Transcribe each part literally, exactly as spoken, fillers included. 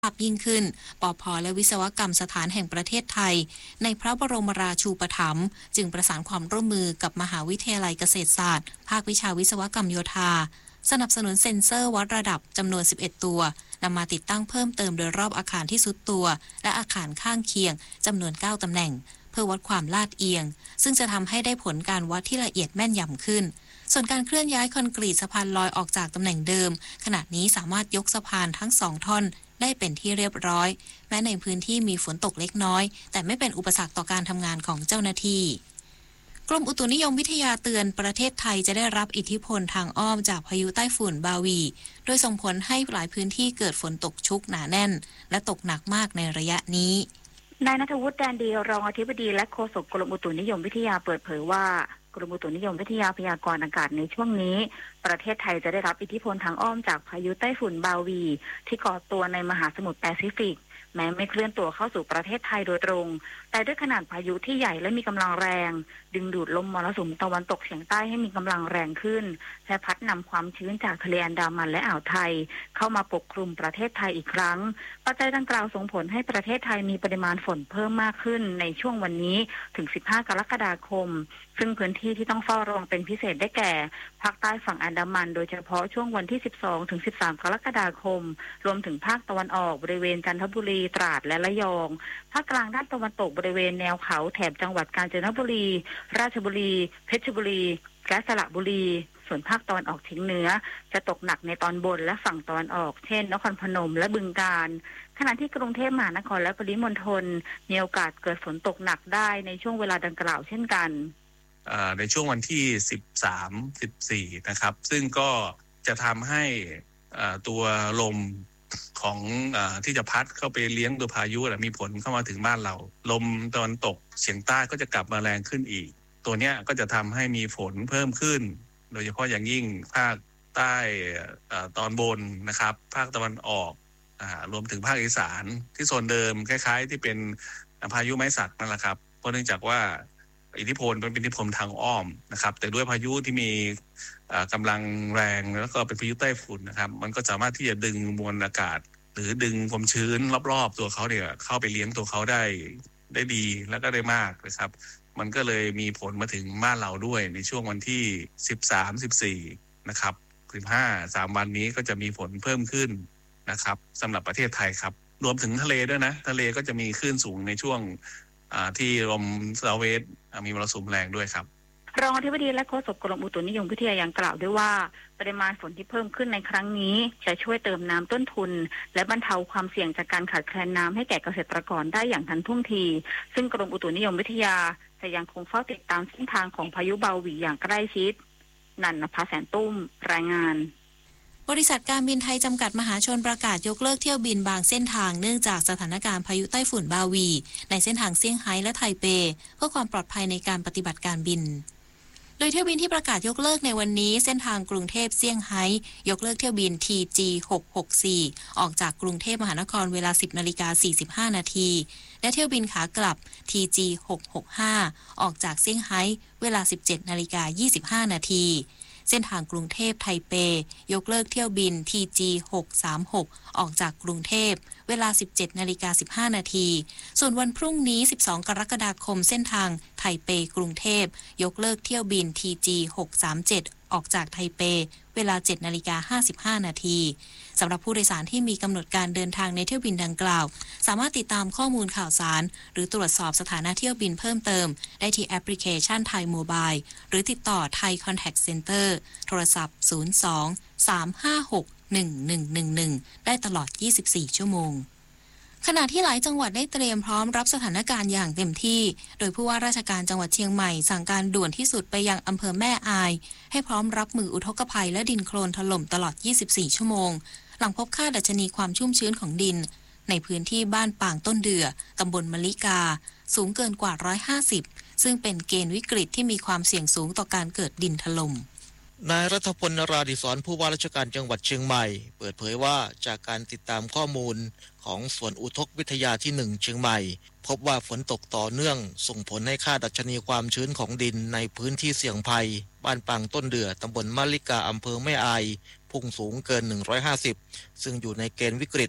ภาพยิ่งขึ้นปภ.และวิศวกรรมสถานแห่งประเทศไทยในพระบรมราชูปถัมภ์จึงประสานความร่วมมือกับมหาวิทยาลัยเกษตรศาสตร์ภาควิชาวิศวกรรมโยธาสนับสนุนเซ็นเซอร์วัดระดับจำนวนสิบเอ็ดตัวนำมาติดตั้งเพิ่มเติมโดยรอบอาคารที่สุดตัวและอาคารข้างเคียงจำนวนเก้าตำแหน่งเพื่อวัดความลาดเอียงซึ่งจะทำให้ได้ผลการวัดที่ละเอียดแม่นยำขึ้นส่วนการเคลื่อนย้ายคอนกรีตสะพานลอยออกจากตำแหน่งเดิมขณะนี้สามารถยกสะพานทั้งสองท่อนได้เป็นที่เรียบร้อยแม้ในพื้นที่มีฝนตกเล็กน้อยแต่ไม่เป็นอุปสรรคต่อการทำงานของเจ้าหน้าที่กรมอุตุนิยมวิทยาเตือนประเทศไทยจะได้รับอิทธิพลทางอ้อมจากพายุใต้ฝุ่นบาวีโดยส่งผลให้หลายพื้นที่เกิดฝนตกชุกหนาแน่นและตกหนักมากในระยะนี้นายณัฐวุฒิ แดนดีรองอธิบดีและโฆษกกรมอุตุนิยมวิทยาเปิดเผยว่ากรมอุตุนิยมวิทยาพยากรณ์อากาศในช่วงนี้ประเทศไทยจะได้รับอิทธิพลทางอ้อมจากพายุไต้ฝุ่นบาวีที่ก่อตัวในมหาสมุทรแปซิฟิกแม้ไม่เคลื่อนตัวเข้าสู่ประเทศไทยโดยตรงแต่ด้วยขนาดพายุที่ใหญ่และมีกำลังแรงดึงดูดลมมรสุมตะวันตกเฉียงใต้ให้มีกำลังแรงขึ้นและพัดนำความชื้นจากทะเลอันดามันและอ่าวไทยเข้ามาปกคลุมประเทศไทยอีกครั้งปัจจัยดังกล่าวส่งผลให้ประเทศไทยมีปริมาณฝนเพิ่มมากขึ้นในช่วงวันนี้ถึงสิบห้ากรกฎาคมซึ่งพื้นที่ที่ต้องเฝ้าระวังเป็นพิเศษได้แก่ภาคใต้ฝั่งอันดามันโดยเฉพาะช่วงวันที่สิบสองถึงสิบสามกรกฎาคมรวมถึงภาคตะวันออกบริเวณจันทบุรีตราดและระยองภาคกลางด้านตะวันตกบริเวณแนวเขาแถบจังหวัดกาญจนบุรีราชบุรีเพชรบุรีและสระบุรีส่วนภาคตะวันออกเฉียงเหนือจะตกหนักในตอนบนและฝั่งตะวันออกเช่นนครพนมและบึงกาฬขณะที่กรุงเทพมหานครและปริมณฑลมีโอกาสเกิดฝนตกหนักได้ในช่วงเวลาดังกล่าวเช่นกันในช่วงวันที่สิบสาม สิบสี่นะครับซึ่งก็จะทำให้ตัวลมของอที่จะพัดเข้าไปเลี้ยงตัวพายุมีผลเข้ามาถึงบ้านเราลมตะวันตกเฉียงใต้ก็จะกลับมาแรงขึ้นอีกตัวเนี้ยก็จะทำให้มีฝนเพิ่มขึ้นโดยเฉพาะอย่างยิ่งภาคใต้ตอนบนนะครับภาคตะวันออกรวมถึงภาคอีสานที่โซนเดิมคล้ายๆที่เป็นพายุไม้สักนั่นแหละครับเพราะเนื่องจากว่าอิทธิพลเป็นอิทธิพลทางอ้อมนะครับแต่ด้วยพายุที่มีกำลังแรงแล้วก็เป็นพายุใต้ฝุ่นนะครับมันก็สามารถที่จะดึงมวลอากาศหรือดึงความชื้นรอบๆตัวเขาเนี่ยเข้าไปเลี้ยงตัวเขาได้ได้ดีแล้วก็ได้มากนะครับมันก็เลยมีผลมาถึงบ้านเราด้วยในช่วงวันที่สิบสาม สิบสี่นะครับสิบห้า สามวันนี้ก็จะมีฝนเพิ่มขึ้นนะครับสำหรับประเทศไทยครับรวมถึงทะเลด้วยนะทะเลก็จะมีคลื่นสูงในช่วงที่ลมเซาท์เวสต์มีมรสุมแรงด้วยครับรองอธิบดีและโฆษกกรมอุตุนิยมวิทยายังกล่าวด้วยว่าปริมาณฝนที่เพิ่มขึ้นในครั้งนี้จะช่วยเติมน้ำต้นทุนและบรรเทาความเสี่ยงจากการขาดแคลนน้ำให้แก่เกษตรกรได้อย่างทันท่วงทีซึ่งกรมอุตุนิยมวิทยาจะยังคงเฝ้าติดตามเส้นทางของพายุบาหวีอย่างใกล้ชิดนันนภาแสนตุ้มรายงานบริษัทการบินไทยจำกัดมหาชนประกาศยกเลิกเที่ยวบินบางเส้นทางเนื่องจากสถานการณ์พายุไต้ฝุ่นบาวีในเส้นทางเซี่ยงไฮ้และไทเปเพื่อความปลอดภัยในการปฏิบัติการบินโดยเที่ยวบินที่ประกาศยกเลิกในวันนี้เส้นทางกรุงเทพเซี่ยงไฮ้ยกเลิกเที่ยวบิน ที จี หกหกสี่ ออกจากกรุงเทพมหานครเวลา สิบนาฬิกาสี่สิบห้านาทีและเที่ยวบินขากลับ ที จี หกหกห้า ออกจากเซี่ยงไฮ้เวลา สิบเจ็ดนาฬิกายี่สิบห้านาทีเส้นทางกรุงเทพไทเปยกเลิกเที่ยวบิน ที จี หกสามหก ออกจากกรุงเทพเวลา สิบเจ็ดนาฬิกาสิบห้านาทีส่วนวันพรุ่งนี้สิบสองกรกฎาคมเส้นทางไทเปกรุงเทพยกเลิกเที่ยวบิน ที จี หกสามเจ็ด ออกจากไทเปเวลา เจ็ดนาฬิกาห้าสิบห้านาทีสำหรับผู้โดยสารที่มีกำหนดการเดินทางในเที่ยวบินดังกล่าวสามารถติดตามข้อมูลข่าวสารหรือตรวจสอบสถานะเที่ยวบินเพิ่มเติมได้ที่แอปพลิเคชันไทยโมบายหรือติดต่อไทยคอนแทคเซ็นเตอร์โทรศัพท์ศูนย์ สอง สาม ห้า หก หนึ่ง หนึ่ง หนึ่ง หนึ่งได้ตลอดยี่สิบสี่ชั่วโมงขณะที่หลายจังหวัดได้เตรียมพร้อมรับสถานการณ์อย่างเต็มที่โดยผู้ว่าราชการจังหวัดเชียงใหม่สั่งการด่วนที่สุดไปยังอำเภอแม่อายให้พร้อมรับมืออุทกภัยและดินโคลนถล่มตลอดยี่สิบสี่ชั่วโมงหลังพบค่าดัชนีความชุ่มชื้นของดินในพื้นที่บ้านป่างต้นเดือตำบลมะลิกาสูงเกินกว่าหนึ่งร้อยห้าสิบซึ่งเป็นเกณฑ์วิกฤตที่มีความเสี่ยงสูงต่อการเกิดดินถล่มนายรัฐพล นราธิศรผู้ว่าราชการจังหวัดเชียงใหม่เปิดเผยว่าจากการติดตามข้อมูลของส่วนอุทกวิทยาที่หนึ่งเชียงใหม่พบว่าฝนตกต่อเนื่องส่งผลให้ค่าดัชนีความชื้นของดินในพื้นที่เสี่ยงภัยบ้านปางต้นเดือตำบลมะลิกาอำเภอแม่อายพุ่งสูงเกินหนึ่งร้อยห้าสิบซึ่งอยู่ในเกณฑ์วิกฤต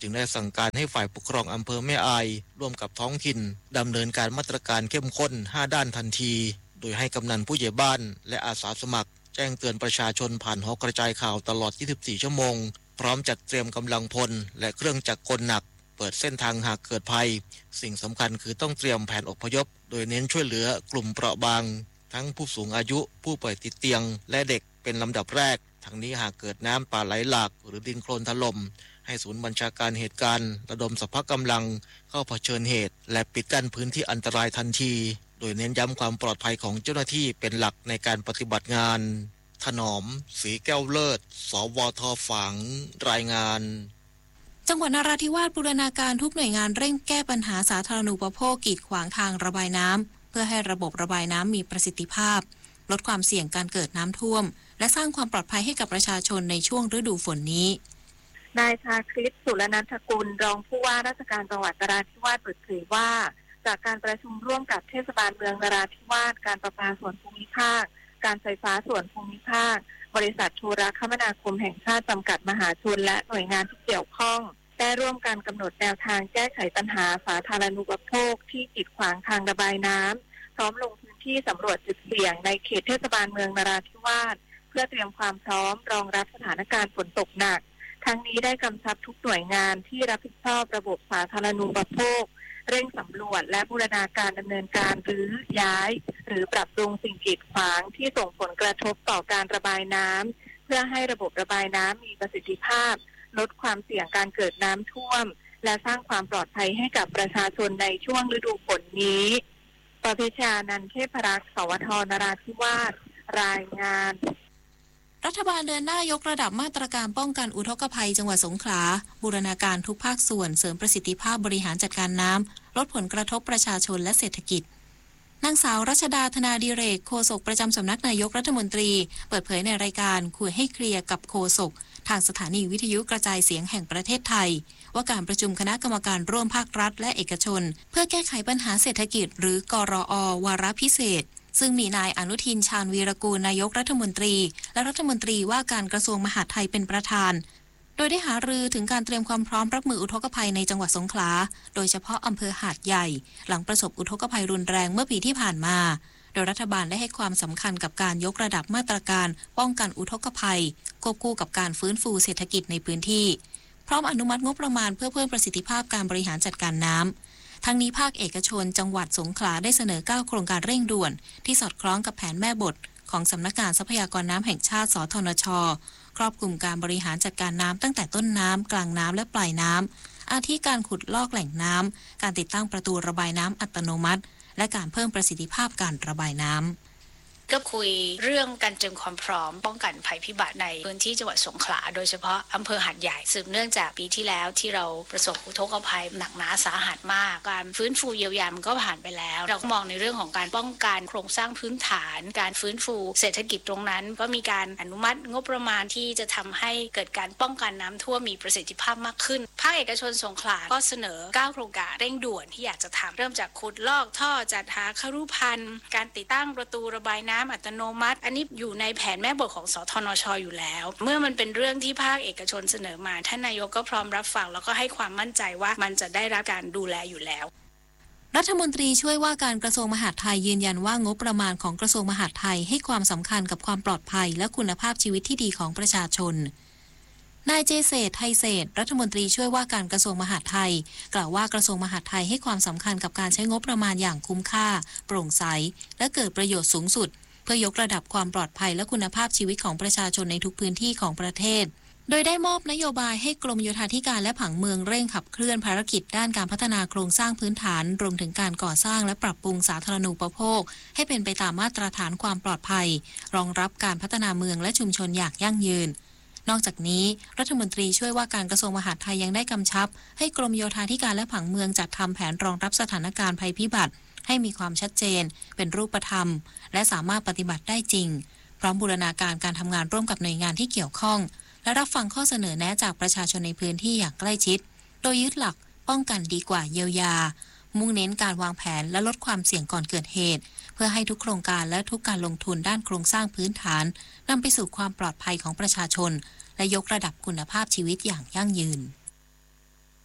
จึงได้สั่งการให้ฝ่ายปกครองอำเภอแม่อายร่วมกับท้องถิ่นดำเนินการมาตรการเข้มข้นห้าด้านทันทีโดยให้กำนันผู้ใหญ่บ้านและอาสาสมัครแจ้งเตือนประชาชนผ่านหอกระจายข่าวตลอดยี่สิบสี่ชั่วโมงพร้อมจัดเตรียมกำลังพลและเครื่องจักรกลหนักเปิดเส้นทางหากเกิดภัยสิ่งสำคัญคือต้องเตรียมแผนอพยพโดยเน้นช่วยเหลือกลุ่มเปราะบางทั้งผู้สูงอายุผู้ป่วยติดเตียงและเด็กเป็นลำดับแรกทั้งนี้หากเกิดน้ำป่าไหลหลากหรือดินโคลนถล่มให้ศูนย์บัญชาการเหตุการณ์ระดมสรรพกำลังเข้าเผชิญเหตุและปิดกั้นพื้นที่อันตรายทันทีโดยเน้นย้ำความปลอดภัยของเจ้าหน้าที่เป็นหลักในการปฏิบัติงานถนอมศรีแก้วเลิศสวทฝางรายงานจังหวัดนราธิวาสบูรณาการทุกหน่วยงานเร่งแก้ปัญหาสาธารณูปโภคกีดขวางทางระบายน้ำเพื่อให้ระบบระบายน้ำมีประสิทธิภาพลดความเสี่ยงการเกิดน้ำท่วมและสร้างความปลอดภัยให้กับประชาชนในช่วงฤดูฝนนี้นายชาคริตสุรนันทกุลรองผู้ว่าราชการจังหวัดนราธิวาสเปิดเผยว่าจากการประชุมร่วมกับเทศบาลเมืองนราธิวาสการประปาส่วนภูมิภาคการไฟฟ้าส่วนภูมิภาคบริษัทโทรคมนาคมแห่งชาติจำกัดมหาชนและหน่วยงานที่เกี่ยวข้องได้ร่วมกันกำหนดแนวทางแก้ไขปัญหาสาธารณูปโภคที่กีดขวางทางระบายน้ำพร้อมลงพื้นที่สำรวจจุดเสี่ยงในเขตเทศบาลเมืองนราธิวาสเพื่อเตรียมความพร้อมรองรับสถานการณ์ฝนตกหนักทั้งนี้ได้กำชับทุกหน่วยงานที่รับผิดชอบระบบสาธารณูปโภคเร่งสำรวจและบูรณาการดำเนินการหรือย้ายหรือปรับปรุงสิ่งกีดขวางที่ส่งผลกระทบต่อการระบายน้ำเพื่อให้ระบบระบายน้ำมีประสิทธิภาพลดความเสี่ยงการเกิดน้ำท่วมและสร้างความปลอดภัยให้กับประชาชนในช่วงฤดูฝนนี้ปพิชานันท์เทพรักษ์สวทนราธิวาสรายงานรัฐบาลเดินหน้ายกระดับมาตรการป้องกันอุทกภัยจังหวัดสงขลาบูรณาการทุกภาคส่วนเสริมประสิทธิภาพบริหารจัดการน้ำลดผลกระทบประชาชนและเศรษฐกิจนางสาวรัชดาธนาดิเรกโฆษกประจำสำนักนายกรัฐมนตรีเปิดเผยในรายการคุยให้เคลียร์กับโฆษกทางสถานีวิทยุกระจายเสียงแห่งประเทศไทยว่าการประชุมคณะกรรมการร่วมภาครัฐและเอกชนเพื่อแก้ไขปัญหาเศรษฐกิจหรือกรอ.วาระพิเศษซึ่งมีนายอนุทินชาญวีรกูลนายกรัฐมนตรีและรัฐมนตรีว่าการกระทรวงมหาดไทยเป็นประธานโดยได้หารือถึงการเตรียมความพร้อมรับมืออุทกภัยในจังหวัดสงขลาโดยเฉพาะอำเภอหาดใหญ่หลังประสบอุทกภัยรุนแรงเมื่อปีที่ผ่านมาโดยรัฐบาลได้ให้ความสำคัญกับการยกระดับมาตรการป้องกันอุทกภัยควบคู่กับการฟื้นฟูเศรษฐกิจในพื้นที่พร้อมอนุมัติงบประมาณเพื่อเพิ่มประสิทธิภาพการบริหารจัดการน้ำทั้งนี้ภาคเอกชนจังหวัดสงขลาได้เสนอเก้าโครงการเร่งด่วนที่สอดคล้องกับแผนแม่บทของสำนักงานทรัพยากรน้ำแห่งชาติสทนช.ครอบคลุมการบริหารจัดการน้ำตั้งแต่ต้นน้ำกลางน้ำและปลายน้ำอาทิการขุดลอกแหล่งน้ำการติดตั้งประตูระบายน้ำอัตโนมัติและการเพิ่มประสิทธิภาพการระบายน้ำก็คุยเรื่องการเตรียมความพร้อมป้องกันภัยพิบัติในพื้นที่จังหวัดสงขลาโดยเฉพาะอำเภอหาดใหญ่สืบเนื่องจากปีที่แล้วที่เราประสบอุทกภัยหนักหนาสาหัสมากการฟื้นฟูเยียวยามันก็ผ่านไปแล้วเราก็มองในเรื่องของการป้องกันโครงสร้างพื้นฐานการฟื้นฟูเศรษฐกิจตรงนั้นก็มีการอนุมัติงบประมาณที่จะทำให้เกิดการป้องกันน้ำท่วมมีประสิทธิภาพมากขึ้นภาคเอกชนสงขลาก็เสนอเก้าโครงการเร่งด่วนที่อยากจะทำเริ่มจากขุดลอกท่อจัดหาครุภัณฑ์การติดตั้งประตูระบายน้ำอัตโนมัติอันนี้อยู่ในแผนแม่บทของสทนช.อยู่แล้วเมื่อมันเป็นเรื่องที่ภาคเอกชนเสนอมาท่านนายกก็พร้อมรับฟังแล้วก็ให้ความมั่นใจว่ามันจะได้รับการดูแลอยู่แล้วรัฐมนตรีช่วยว่าการกระทรวงมหาดไทยยืนยันว่างบประมาณของกระทรวงมหาดไทยให้ความสำคัญกับความปลอดภัยและคุณภาพชีวิตที่ดีของประชาชนนายเจเศรษฐ์ไทยเศรษฐ์รัฐมนตรีช่วยว่าการกระทรวงมหาดไทยกล่าวว่ากระทรวงมหาดไทยให้ความสำคัญกับการใช้งบประมาณอย่างคุ้มค่าโปร่งใสและเกิดประโยชน์สูงสุดเพื่อยกระดับความปลอดภัยและคุณภาพชีวิตของประชาชนในทุกพื้นที่ของประเทศโดยได้มอบนโยบายให้กรมโยธาธิการและผังเมืองเร่งขับเคลื่อนภารกิจด้านการพัฒนาโครงสร้างพื้นฐานรวมถึงการก่อสร้างและปรับปรุงสาธารณูปโภคให้เป็นไปตามมาตรฐานความปลอดภัยรองรับการพัฒนาเมืองและชุมชนอย่างยั่งยืนนอกจากนี้รัฐมนตรีช่วยว่าการกระทรวงมหาดไทยยังได้กำชับให้กรมโยธาธิการและผังเมืองจัดทำแผนรองรับสถานการณ์ภัยพิบัติให้มีความชัดเจนเป็นรูปธรรมและสามารถปฏิบัติได้จริงพร้อมบูรณาการการทำงานร่วมกับหน่วยงานที่เกี่ยวข้องและรับฟังข้อเสนอแนะจากประชาชนในพื้นที่อย่างใกล้ชิดโดยยึดหลักป้องกันดีกว่าเยียวยามุ่งเน้นการวางแผนและลดความเสี่ยงก่อนเกิดเหตุเพื่อให้ทุกโครงการและทุกการลงทุนด้านโครงสร้างพื้นฐานนำไปสู่ความปลอดภัยของประชาชนและยกระดับคุณภาพชีวิตอย่างยั่งยืน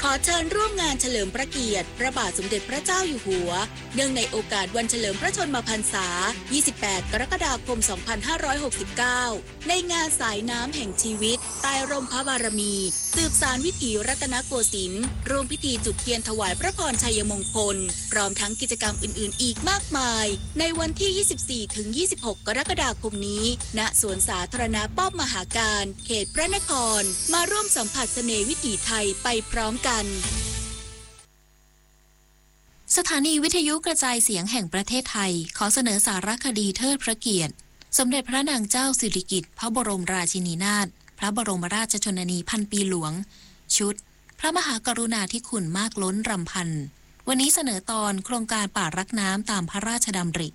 ขอเชิญร่วมงานเฉลิมพระเกียรติพระบาทสมเด็จพระเจ้าอยู่หัวเนื่องในโอกาสวันเฉลิมพระชนมพรรษา ยี่สิบแปด กรกฎาคม สองพันห้าร้อยหกสิบเก้า ในงานสายน้ำแห่งชีวิตใต้ร่มพระบารมีสืบสานวิถีรัตนโกสินทร์ร่วมพิธีจุดเทียนถวายพระพรชัยมงคลพร้อมทั้งกิจกรรมอื่นๆอีกมากมายในวันที่ ยี่สิบสี่ถึงยี่สิบหก กรกฎาคมนี้ณสวนสาธารณะป้อมมหาการเขตพระนครมาร่วมสัมผัสเสน่ห์วิถีไทยไปพร้อมกันสถานีวิทยุกระจายเสียงแห่งประเทศไทยขอเสนอสารคดีเทิดพระเกียรติสมเด็จพระนางเจ้าสิริกิติ์พระบรมราชินีนาถพระบรมราชชนนีพันปีหลวงชุดพระมหากรุณาธิคุณมากล้นรำพันวันนี้เสนอตอนโครงการป่ารักน้ำตามพระราชดำริ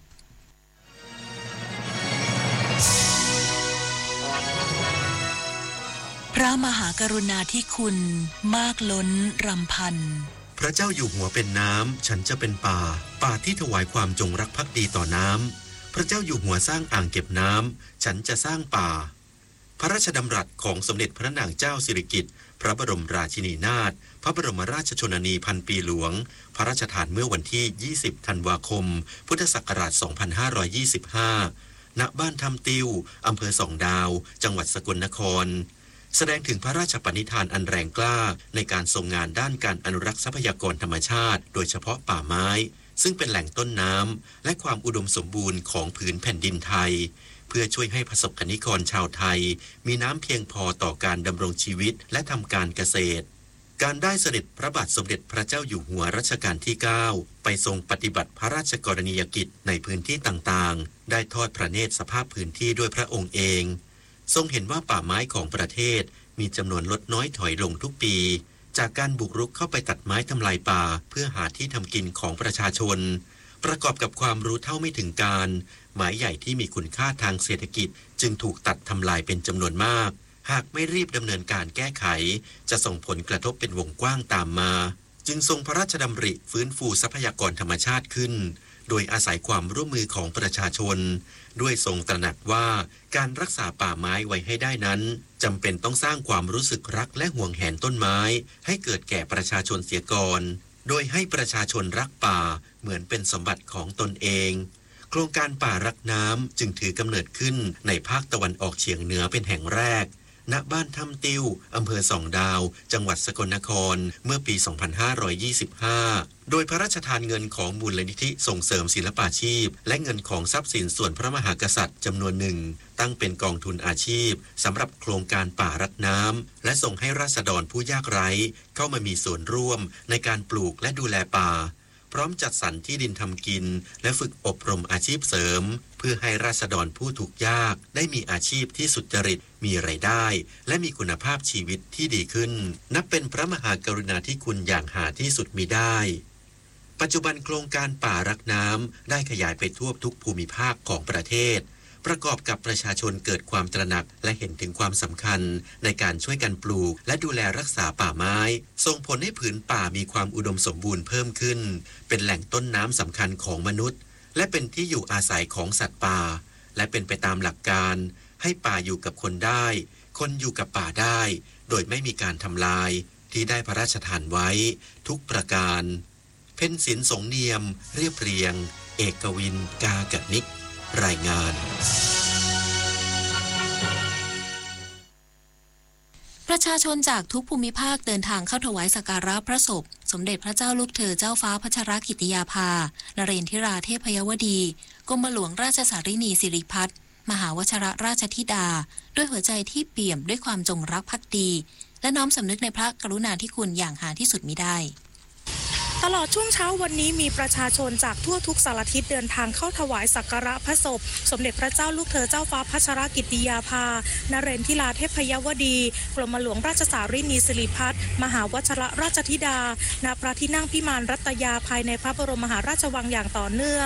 พระมหากรุณาธิคุณมากล้นรำพันพระเจ้าอยู่หัวเป็นน้ำฉันจะเป็นป่าป่าที่ถวายความจงรักภักดีต่อน้ำพระเจ้าอยู่หัวสร้างอ่างเก็บน้ำฉันจะสร้างป่าพระราชดำรัสของสมเด็จพระนางเจ้าสิริกิติ์พระบรมราชินีนาถพระบรมราชชนนีพันปีหลวงพระราชทานเมื่อวันที่ยี่สิบธันวาคมพุทธศักราชสองพันห้าร้อยยี่สิบห้าณบ้านทำติวอำเภอสองดาวจังหวัดสกลนครแสดงถึงพระราชปณิธานอันแรงกล้าในการทรงงานด้านการอนุรักษ์ทรัพยากรธรรมชาติโดยเฉพาะป่าไม้ซึ่งเป็นแหล่งต้นน้ำและความอุดมสมบูรณ์ของผืนแผ่นดินไทยเพื่อช่วยให้ประสบกนิกรชาวไทยมีน้ำเพียงพอต่อการดำรงชีวิตและทำการเกษตรการได้เสด็จพระบาทสมเด็จพระเจ้าอยู่หัวรัชกาลที่เก้าไปทรงปฏิบัติพระราชกรณียกิจในพื้นที่ต่างๆได้ทอดพระเนตรสภาพพื้นที่ด้วยพระองค์เองทรงเห็นว่าป่าไม้ของประเทศมีจำนวนลดน้อยถอยลงทุกปีจากการบุกรุกเข้าไปตัดไม้ทำลายป่าเพื่อหาที่ทำกินของประชาชนประกอบกับความรู้เท่าไม่ถึงการไม้ใหญ่ที่มีคุณค่าทางเศรษฐกิจจึงถูกตัดทำลายเป็นจำนวนมากหากไม่รีบดำเนินการแก้ไขจะส่งผลกระทบเป็นวงกว้างตามมาจึงทรงพระราชดำริฟื้นฟูทรัพยากรธรรมชาติขึ้นโดยอาศัยความร่วมมือของประชาชนด้วยทรงตระหนักว่าการรักษาป่าไม้ไว้ให้ได้นั้นจำเป็นต้องสร้างความรู้สึกรักและห่วงแหนต้นไม้ให้เกิดแก่ประชาชนเสียก่อนโดยให้ประชาชนรักป่าเหมือนเป็นสมบัติของตนเองโครงการป่ารักน้ำจึงถือกำเนิดขึ้นในภาคตะวันออกเฉียงเหนือเป็นแห่งแรกณบ้านถ้ำติ้วอำเภอสองดาวจังหวัดสกลนครเมื่อปี สองพันห้าร้อยยี่สิบห้า โดยพระราชทานเงินของมูลนิธิส่งเสริมศิลปาชีพและเงินของทรัพย์สินส่วนพระมหากษัตริย์จำนวนหนึ่งตั้งเป็นกองทุนอาชีพสำหรับโครงการป่ารักน้ำและส่งให้ราษฎรผู้ยากไร้เข้ามามีส่วนร่วมในการปลูกและดูแลป่าพร้อมจัดสรรที่ดินทำกินและฝึกอบรมอาชีพเสริมเพื่อให้ราษฎรผู้ทุกข์ยากได้มีอาชีพที่สุจริตมีรายได้และมีคุณภาพชีวิตที่ดีขึ้นนับเป็นพระมหากรุณาธิคุณอย่างหาที่สุดมิได้ปัจจุบันโครงการป่ารักน้ำได้ขยายไปทั่วทุกภูมิภาคของประเทศประกอบกับประชาชนเกิดความตระหนักและเห็นถึงความสำคัญในการช่วยกันปลูกและดูแลรักษาป่าไม้ส่งผลให้ผืนป่ามีความอุดมสมบูรณ์เพิ่มขึ้นเป็นแหล่งต้นน้ำสำคัญของมนุษย์และเป็นที่อยู่อาศัยของสัตว์ป่าและเป็นไปตามหลักการให้ป่าอยู่กับคนได้คนอยู่กับป่าได้โดยไม่มีการทำลายที่ได้พระราชทานไว้ทุกประการเพ็ญศิลป์สงเนียมเรียบเรียงเอกวินกากนิกรายงานประชาชนจากทุกภูมิภาคเดินทางเข้าถวายสักการะพระศพสมเด็จพระเจ้าลูกเธอเจ้าฟ้าพัชรกิติยาภานเรนทิราเทพยวดีกรมหลวงราชสารินีสิริพัฒน์มหาวชรราชธิดาด้วยหัวใจที่เปี่ยมด้วยความจงรักภักดีและน้อมสำนึกในพระกรุณาธิคุณอย่างหาที่สุดมิได้ตลอดช่วงเช้าวันนี้มีประชาชนจากทั่วทุกสารทิศเดินทางเข้าถวายสักการะพระศพสมเด็จพระเจ้าลูกเธอเจ้าฟ้าพัชรกิติยาภานเรนทิราเทพยวดีกรมหลวงราชสารินีสิริพัฒน์มหาวชรราชธิดาณพระที่นั่งพิมานรัตยาภายในพระบรมมหาราชวังอย่างต่อเนื่อง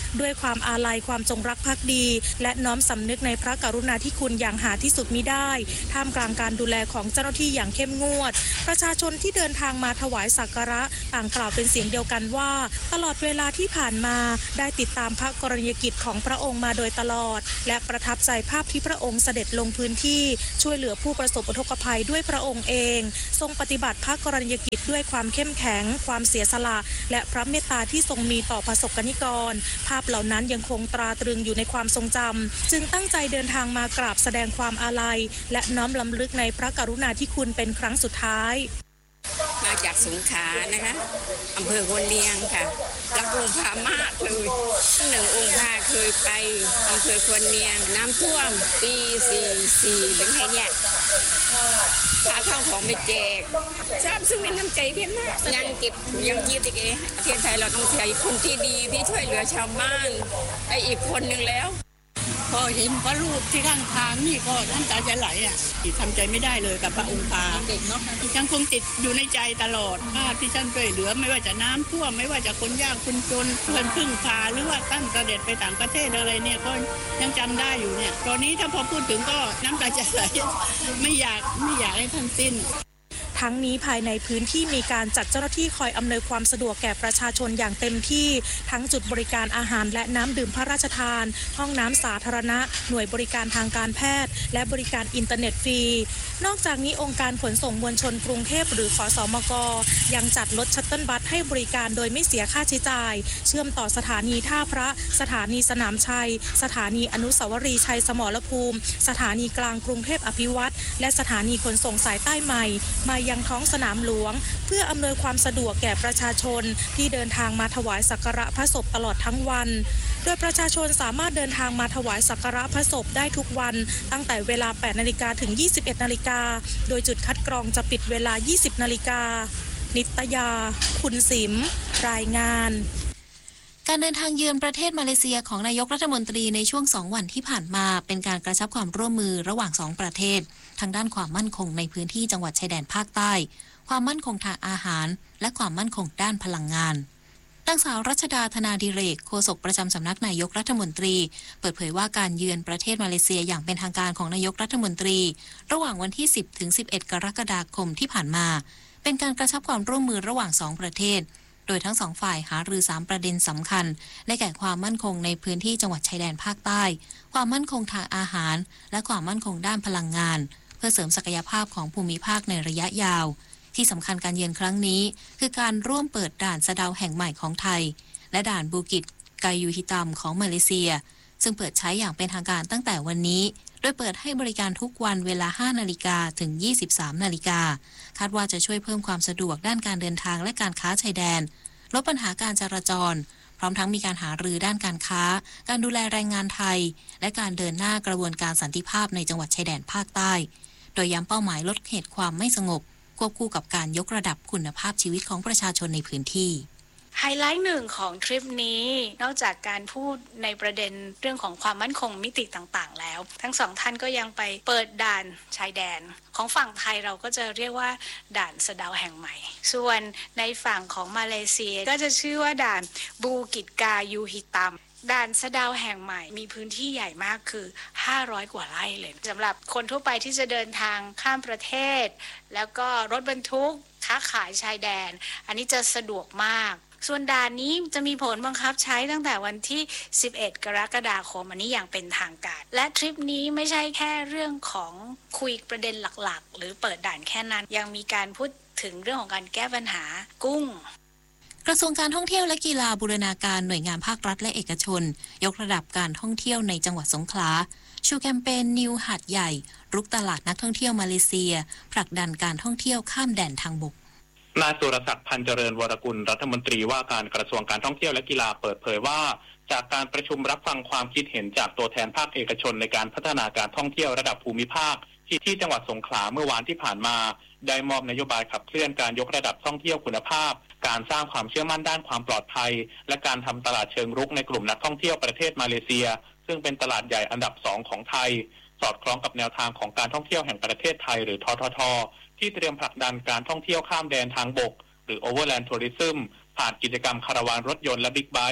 ด้วยความอาลัยความจงรักภักดีและน้อมสำนึกในพระกรุณาธิคุณอย่างหาที่สุดมิได้ท่ามกลางการดูแลของเจ้าหน้าที่อย่างเข้มงวดประชาชนที่เดินทางมาถวายสักการะต่างกล่าวเป็นเสียงเดียวกันว่าตลอดเวลาที่ผ่านมาได้ติดตามพระกรณียกิจของพระองค์มาโดยตลอดและประทับใจภาพที่พระองค์เสด็จลงพื้นที่ช่วยเหลือผู้ประสบอุทกภัยด้วยพระองค์เองทรงปฏิบัติพระกรณียกิจด้วยความเข้มแข็งความเสียสละและพระเมตตาที่ทรงมีต่อประสบกนิกรภาพเหล่านั้นยังคงตราตรึงอยู่ในความทรงจำจึงตั้งใจเดินทางมากราบแสดงความอาลัยและน้อมรำลึกในพระกรุณาธิคุณเป็นครั้งสุดท้ายมาจากสงขลานะคะอำเภอโพนเนียงค่ะรักองค์พระมากเลยหนึ่งองค์พระเคยไปอำเภอโพนเนียงน้ำท่วมปีสี่สี่หรือไงเนี่ยพาเข้าของไปแจกทราบซึ่งเป็นน้ำใจเพียงมากยังเก็บยังยืดอีกเองประเทศไทยเราต้องใช้คนที่ดีที่ช่วยเหลือชาวบ้านไปอีกคนหนึ่งแล้วพอเห็นพระรูปที่ข้างทางนี่ก็น้ำตาจะไหลอ่ะทำใจไม่ได้เลยกับพระองค์พายังคงติดอยู่ในใจตลอดภาพที่ท่านช่วยเหลือไม่ว่าจะน้ำท่วมไม่ว่าจะคนยากคนจนเพื่อนพึ่งพาหรือว่าท่านเสด็จไปต่างประเทศอะไรเนี่ยก็ยังจำได้อยู่เนี่ยตอนนี้ถ้าพอพูดถึงก็น้ำตาจะไหลไม่อยากไม่อยากให้ท่านสิ้นทั้งนี้ภายในพื้นที่มีการจัดเจ้าหน้าที่คอยอำนวยความสะดวกแก่ประชาชนอย่างเต็มที่ทั้งจุดบริการอาหารและน้ำดื่มพระราชทานห้องน้ำสาธารณะหน่วยบริการทางการแพทย์และบริการอินเทอร์เน็ตฟรีนอกจากนี้องค์การขนส่งมวลชนกรุงเทพหรือขสมกยังจัดรถชัตเติลบัสให้บริการโดยไม่เสียค่าใช้จ่ายเชื่อมต่อสถานีท่าพระสถานีสนามชัยสถานีอนุสาวรีย์ชัยสมรภูมิสถานีกลางกรุงเทพอภิวัตรและสถานีขนส่งสายใต้ใหม่มายังท้องสนามหลวงเพื่ออำนวยความสะดวกแก่ประชาชนที่เดินทางมาถวายสักการะพระศพตลอดทั้งวันโดยประชาชนสามารถเดินทางมาถวายสักการะพระศพได้ทุกวันตั้งแต่เวลา แปดนาฬิกา ถึง ยี่สิบเอ็ดนาฬิกาโดยจุดคัดกรองจะปิดเวลา ยี่สิบนาฬิกานิตยาคุณสิมรายงานการเดินทางเยือนประเทศมาเลเซียของนายกรัฐมนตรีในช่วงสองวันที่ผ่านมาเป็นการกระชับความร่วมมือระหว่างสองประเทศทางด้านความมั่นคงในพื้นที่จังหวัดชายแดนภาคใต้ความมั่นคงทางอาหารและความมั่นคงด้านพลังงานนางสาวรัชดาธนาดิเรกโฆษกประจำสำนักนายกรัฐมนตรีเปิดเผยว่าการเยือนประเทศมาเลเซียอย่างเป็นทางการของนายกรัฐมนตรีระหว่างวันที่สิบถึงสิบเอ็ดกรกฎาคมที่ผ่านมาเป็นการกระชับความร่วมมือระหว่างสองประเทศโดยทั้งสองฝ่ายหารือสามประเด็นสำคัญได้แก่ความมั่นคงในพื้นที่จังหวัดชายแดนภาคใต้ความมั่นคงทางอาหารและความมั่นคงด้านพลังงานเพื่อเสริมศักยภาพของภูมิภาคในระยะยาวที่สำคัญการเยือนครั้งนี้คือการร่วมเปิดด่านสะเดาแห่งใหม่ของไทยและด่านบูกิตไกยูฮิตัมของมาเลเซียซึ่งเปิดใช้อย่างเป็นทางการตั้งแต่วันนี้โดยเปิดให้บริการทุกวันเวลา ห้านาฬิกา ถึง ยี่สิบสามนาฬิกาคาดว่าจะช่วยเพิ่มความสะดวกด้านการเดินทางและการค้าชายแดนลดปัญหาการจราจรพร้อมทั้งมีการหารือด้านการค้าการดูแลแรงงานไทยและการเดินหน้ากระบวนการสันติภาพในจังหวัดชายแดนภาคใต้โดยย้ำเป้าหมายลดเหตุความไม่สงบควบคู่กับการยกระดับคุณภาพชีวิตของประชาชนในพื้นที่ไฮไลท์หนึ่งของทริปนี้นอกจากการพูดในประเด็นเรื่องของความมั่นคงมิติต่างๆแล้วทั้งสองท่านก็ยังไปเปิดด่านชายแดนของฝั่งไทยเราก็จะเรียกว่าด่านสะเดาแห่งใหม่ส่วนในฝั่งของมาเลเซียก็จะชื่อว่าด่านบูกิตกายูฮิตัมด่านสะเดาแห่งใหม่มีพื้นที่ใหญ่มากคือห้าร้อยกว่าไร่เลยสำหรับคนทั่วไปที่จะเดินทางข้ามประเทศแล้วก็รถบรรทุกค้าขายชายแดนอันนี้จะสะดวกมากส่วนด่านนี้จะมีผลบังคับใช้ตั้งแต่วันที่สิบเอ็ดกรกฎาคมอันนี้อย่างเป็นทางการและทริปนี้ไม่ใช่แค่เรื่องของคุยประเด็นหลักๆหรือเปิดด่านแค่นั้นยังมีการพูดถึงเรื่องของการแก้ปัญหากุ้งกระทรวงการท่องเที่ยวและกีฬาบูรณาการหน่วยงานภาครัฐและเอกชนยกระดับการท่องเที่ยวในจังหวัดสงขลาชูแคมเปญนิวหาดใหญ่รุกตลาดนักท่องเที่ยวมาเลเซียผลักดันการท่องเที่ยวข้ามแดนทางบกนายสุรศักดิ์พันเจริญวรกุลรัฐมนตรีว่าการกระทรวงการท่องเที่ยวและกีฬาเปิดเผยว่าจากการประชุมรับฟังความคิดเห็นจากตัวแทนภาคเอกชนในการพัฒนาการท่องเที่ยวระดับภูมิภาคที่ที่จังหวัดสงขลาเมื่อวานที่ผ่านมาได้มอบนโยบายขับเคลื่อนการยกระดับท่องเที่ยวคุณภาพการสร้างความเชื่อมั่นด้านความปลอดภัยและการทำตลาดเชิงรุกในกลุ่มนักท่องเที่ยวประเทศมาเลเซียซึ่งเป็นตลาดใหญ่อันดับสองของไทยสอดคล้องกับแนวทางของการท่องเที่ยวแห่งประเทศไทยหรือททท.ที่เตรียมผลักดันการท่องเที่ยวข้ามแดนทางบกหรือ Overland Tourism ผ่านกิจกรรมคาราวานรถยนต์และบิ๊กไบค์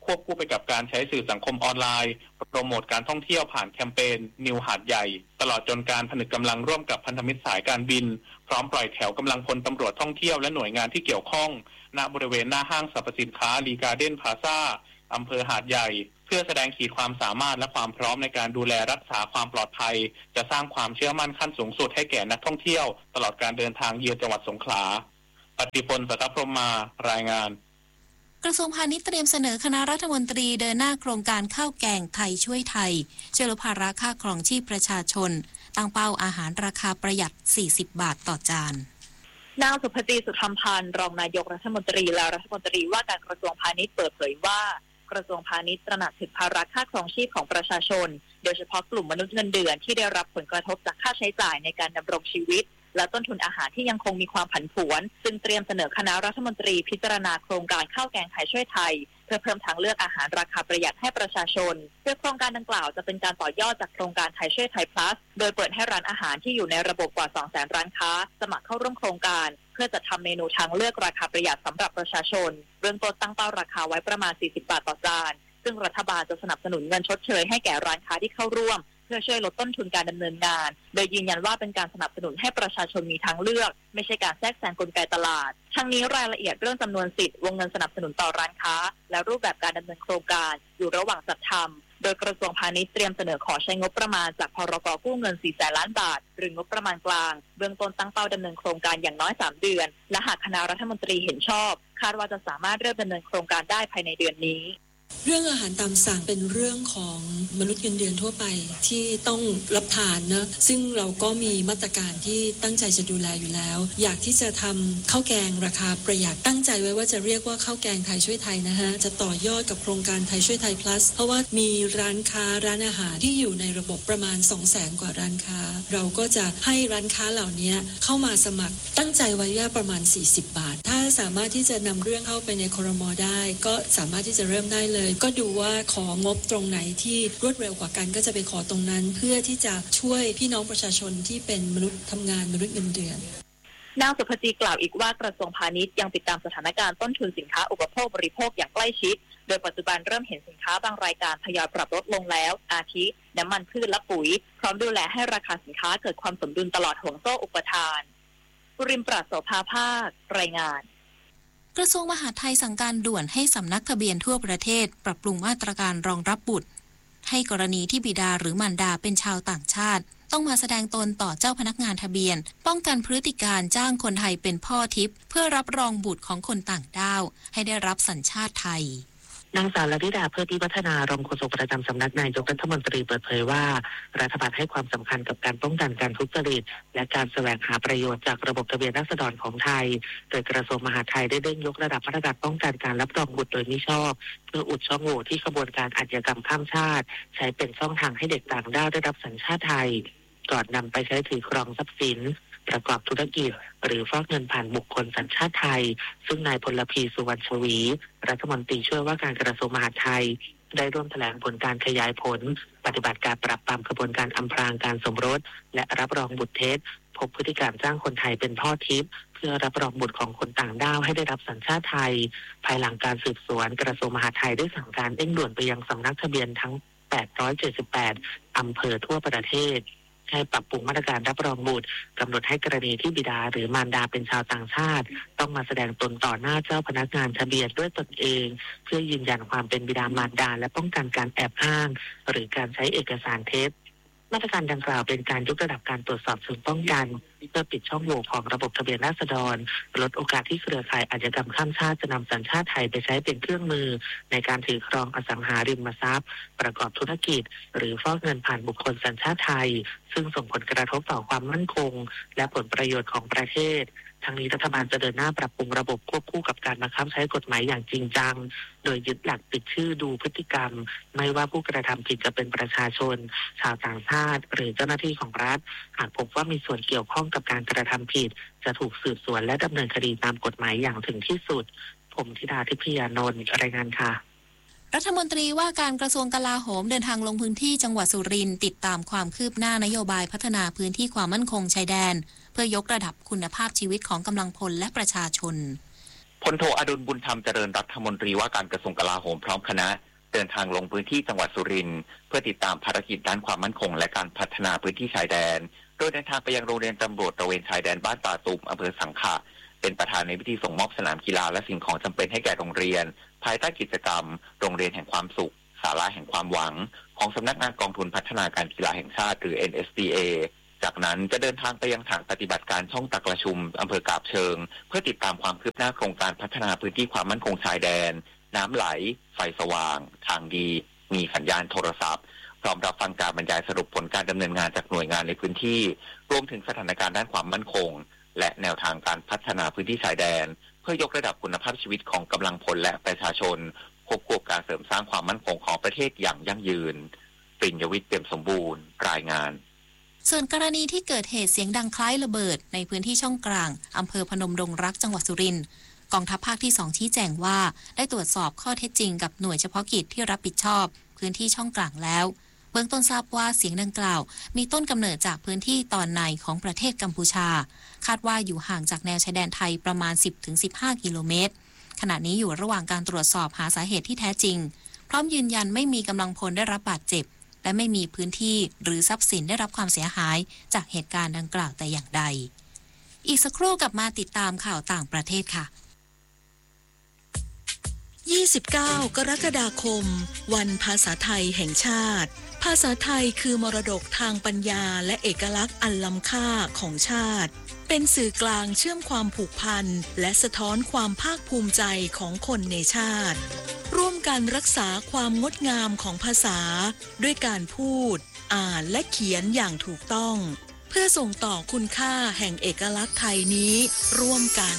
ควบคู่ไปกับการใช้สื่อสังคมออนไลน์โปรโมทการท่องเที่ยวผ่านแคมเปญนิวหาดใหญ่ตลอดจนการผนึกกำลังร่วมกับพันธมิตรสายการบินพร้อมปล่อยแถวกำลังพลตำรวจท่องเที่ยวและหน่วยงานที่เกี่ยวข้องณบริเวณหน้าห้างสรรพสินค้าลีการ์เด้นพลาซ่าอำเภอหาดใหญ่เพื่อแสดงขีดความสามารถและความพร้อมในการดูแลรักษาความปลอดภัยจะสร้างความเชื่อมั่นขั้นสูงสุดให้แก่นักท่องเที่ยวตลอดการเดินทางเยือนจังหวัดสงขลาปฏิพล สัทธพรหมารายงานกระทรวงพาณิชย์เตรียมเสนอคณะรัฐมนตรีเดินหน้าโครงการข้าวแกงไทยช่วยไทยช่วยลดภาระค่าครองชีพประชาชนตั้งเป้าอาหารราคาประหยัดสี่สิบบาทต่อจานนางสุภจีสุธรรมพันธ์รองนายกรัฐมนตรีและรัฐมนตรีว่าการกระทรวงพาณิชย์เปิดเผยว่ากระทรวงพาณิชย์ตระหนักถึงภาระค่าครองชีพของประชาชนโดยเฉพาะกลุ่มมนุษย์เงินเดือนที่ได้รับผลกระทบจากค่าใช้จ่ายในการดำรงชีวิตและต้นทุนอาหารที่ยังคงมีความผันผวนจึงเตรียมเสนอคณะรัฐมนตรีพิจารณาโครงการข้าวแกงไทยช่วยไทยเพื่อเพิ่มทางเลือกอาหารราคาประหยัดให้ประชาชนโดยโครงการดังกล่าวจะเป็นการต่อยอดจากโครงการไทยช่วยไทย plus โดยเปิดให้ร้านอาหารที่อยู่ในระบบกว่า สองแสน ร้านค้าสมัครเข้าร่วมโครงการเพื่อจัดทำเมนูทางเลือกราคาประหยัดสำหรับประชาชนเบื้องต้นตั้งเป้าราคาไว้ประมาณสี่สิบบาทต่อจานซึ่งรัฐบาลจะสนับสนุนเงินชดเชยให้แก่ร้านค้าที่เข้าร่วมเพื่อช่วยลดต้นทุนการดำเนินงานโดยยืนยันว่าเป็นการสนับสนุนให้ประชาชนมีทางเลือกไม่ใช่การแทรกแซงกลไกตลาดทั้งนี้รายละเอียดเรื่องจำนวนสิทธิ์วงเงินสนับสนุนต่อร้านค้าและรูปแบบการดำเนินโครงการอยู่ระหว่างจัดทำโดยกระทรวงพาณิชย์เตรียมเสนอขอใช้งบประมาณจากพรก.กู้เงินสี่แสนล้านบาทหรืองบประมาณกลางเบื้องต้นตั้งเป้าดำเนินโครงการอย่างน้อยสามเดือนและหากคณะรัฐมนตรีเห็นชอบคาดว่าจะสามารถเริ่มดำเนินโครงการได้ภายในเดือนนี้เรื่องอาหารตามสั่งเป็นเรื่องของมนุษย์เงินเดือนทั่วไปที่ต้องรับทานนะซึ่งเราก็มีมาตรการที่ตั้งใจจะดูแลอยู่แล้วอยากที่จะทำข้าวแกงราคาประหยัดตั้งใจไว้ว่าจะเรียกว่าข้าวแกงไทยช่วยไทยนะฮะจะต่อยอดกับโครงการไทยช่วยไทย plus เพราะว่ามีร้านค้าร้านอาหารที่อยู่ในระบบประมาณ สองแสน กว่าร้านค้าเราก็จะให้ร้านค้าเหล่านี้เข้ามาสมัครตั้งใจไว้ว่าประมาณสี่สิบบาทถ้าสามารถที่จะนำเรื่องเข้าไปในครม.ได้ก็สามารถที่จะเริ่มได้เลยก็ดูว่าของบตรงไหนที่รวดเร็วกว่ากันก็จะไปขอตรงนั้นเพื่อที่จะช่วยพี่น้องประชาชนที่เป็นมนุษย์ทำงานมนุษย์เงินเดือนนางสุภจีกล่าวอีกว่ากระทรวงพาณิชย์ยังติดตามสถานการณ์ต้นทุนสินค้าอุปโภคบริโภคอย่างใกล้ชิดโดยปัจจุบันเริ่มเห็นสินค้าบางรายการทยอยปรับลดลงแล้วอาทิน้ำมันพืชและปุ๋ยพร้อมดูแลให้ราคาสินค้าเกิดความสมดุลตลอดห่วงโซ่อุปทานกุริมปราศโสภาภาครายงานกระทรวงมหาดไทยสั่งการด่วนให้สำนักทะเบียนทั่วประเทศปรับปรุงมาตรการรองรับบุตรให้กรณีที่บิดาหรือมารดาเป็นชาวต่างชาติต้องมาแสดงตนต่อเจ้าพนักงานทะเบียนป้องกันพฤติการจ้างคนไทยเป็นพ่อทิพย์เพื่อรับรองบุตรของคนต่างด้าวให้ได้รับสัญชาติไทยนางสาวลลิดาเพื่อที่พัฒนารองโฆษกประจำสำนักนายกรัฐมนตรีเปิดเผยว่ารัฐบาลให้ความสำคัญกับการป้องกันการทุจริตและการแสวงหาประโยชน์จากระบบทะเบียนราษฎรของไทยโดยกระทรวงมหาดไทยได้เร่งยกระดับมาตรการป้องกันการรับรองบุตรโดยมิชอบเพื่ออุดช่องโหว่ที่ขบวนการอาชญากรรมข้ามชาติใช้เป็นช่องทางให้เด็กต่างด้าวได้รับสัญชาติไทยก่อนนำไปใช้ถือครองทรัพย์สินประกอบธุรกิจหรือฟอกเงินผ่านบุคคลสัญชาติไทยซึ่งนายพลพีสุวรรณชวีรัฐมนตรีช่วยว่าการกระทรวงมหาดไทยได้ร่วมแถลงผลการขยายผลปฏิบัติการปราบปรามขบวนการอำพรางการสมรสและรับรองบุตรเท็จพบพฤติการจ้างคนไทยเป็นพ่อทิพย์เพื่อรับรองบุตรของคนต่างด้าวให้ได้รับสัญชาติไทยภายหลังการสืบสวนกระทรวงมหาดไทยได้สั่งการเร่งด่วนไปยังสำนักทะเบียนทั้งแปดร้อยเจ็ดสิบแปดอำเภอทั่วประเทศให้ปรับปรุงมาตรการรับรองบุตรกำหนดให้กรณีที่บิดาหรือมารดาเป็นชาวต่างชาติต้องมาแสดงตนต่อหน้าเจ้าพนักงานทะเบียนด้วยตนเองเพื่อยืนยันความเป็นบิดามารดาและป้องกันการแอบอ้างหรือการใช้เอกสารเท็จมาตรการดังกล่าวเป็นการยกระดับการตรวจสอบเชิงป้องกันเพื่อปิดช่องโหว่ของระบบทะเบียนราษฎรลดโอกาสที่เครือข่ายอาชญากรรมข้ามชาติจะนำสัญชาติไทยไปใช้เป็นเครื่องมือในการถือครองอสังหาริมทรัพย์ประกอบธุรกิจหรือฟอกเงินผ่านบุคคลสัญชาติไทยซึ่งส่งผลกระทบต่อความมั่นคงและผลประโยชน์ของประเทศทั้งนี้รัฐบาลจะเดินหน้าปรับปรุงระบบควบคู่กับการบังคับใช้กฎหมายอย่างจริงจังโดยยึดหลักปิดชื่อดูพฤติกรรมไม่ว่าผู้กระทำผิดจะเป็นประชาชนชาวต่างชาติหรือเจ้าหน้าที่ของรัฐหากพบว่ามีส่วนเกี่ยวข้องกับการกระทำผิดจะถูกสืบสวนและดำเนินคดีตามกฎหมายอย่างถึงที่สุดผมธิดาทิพยานนท์รายงานค่ะรัฐมนตรีว่าการกระทรวงกลาโหมเดินทางลงพื้นที่จังหวัดสุรินทร์ติดตามความคืบหน้านโยบายพัฒนาพื้นที่ความมั่นคงชายแดนเพื่อยกระดับคุณภาพชีวิตของกำลังพลและประชาชนพลโทอดุลบุญธรรมเจริญรัฐมนตรีว่าการกระทรวงกลาโหมพร้อมคณะเดินทางลงพื้นที่จังหวัดสุรินทร์เพื่อติดตามภารกิจด้านความมั่นคงและการพัฒนาพื้นที่ชายแดนโดยเดินทางไปยังโรงเรียนตำรวจตระเวนชายแดนบ้านป่าตุมอำเภอสังขะเป็นประธานในพิธีส่งมอบสนามกีฬาและสิ่งของจำเป็นให้แก่โรงเรียนภายใต้กิจกรรมโรงเรียนแห่งความสุขศาลาแห่งความหวังของสำนักงานกองทุนพัฒนาการกีฬาแห่งชาติหรือ เอ็น เอส ดี เอ จากนั้นจะเดินทางไปยังฐานปฏิบัติการช่องตักละชุมอำเภอกาบเชิงเพื่อติดตามความคืบหน้าโครงการพัฒนาพื้นที่ความมั่นคงชายแดนน้ำไหลไฟสว่างทางดีมีสัญญาณโทรศัพท์พร้อมรับฟังการบรรยายสรุปผลการดำเนินงานจากหน่วยงานในพื้นที่รวมถึงสถานการณ์ด้านความมั่นคงและแนวทางการพัฒนาพื้นที่ชายแดนเพื่อยกระดับคุณภาพชีวิตของกำลังพลและประชาชนควบคู่กับการเสริมสร้างความมั่นคงของประเทศอย่างยั่งยืนปริญญวิทย์เปี่ยมสมบูรณ์รายงานส่วนกรณีที่เกิดเหตุเสียงดังคล้ายระเบิดในพื้นที่ช่องกลางอำเภอพนมดงรักจังหวัดสุรินทร์กองทัพภาคที่สองชี้แจงว่าได้ตรวจสอบข้อเท็จจริงกับหน่วยเฉพาะกิจที่รับผิดชอบพื้นที่ช่องกลางแล้วเบื้องต้นทราบว่าเสียงดังกล่าวมีต้นกำเนิดจากพื้นที่ตอนในของประเทศกัมพูชาคาดว่าอยู่ห่างจากแนวชายแดนไทยประมาณ สิบถึงสิบห้า กิโลเมตรขณะนี้อยู่ระหว่างการตรวจสอบหาสาเหตุที่แท้จริงพร้อมยืนยันไม่มีกำลังพลได้รับบาดเจ็บและไม่มีพื้นที่หรือทรัพย์สินได้รับความเสียหายจากเหตุการณ์ดังกล่าวแต่อย่างใดอีกสักครู่กลับมาติดตามข่าวต่างประเทศค่ะยี่สิบเก้ากรกฎาคมวันภาษาไทยแห่งชาติภาษาไทยคือมรดกทางปัญญาและเอกลักษณ์อันล้ำค่าของชาติเป็นสื่อกลางเชื่อมความผูกพันและสะท้อนความภาคภูมิใจของคนในชาติร่วมกันรักษาความงดงามของภาษาด้วยการพูดอ่านและเขียนอย่างถูกต้องเพื่อส่งต่อคุณค่าแห่งเอกลักษณ์ไทยนี้ร่วมกัน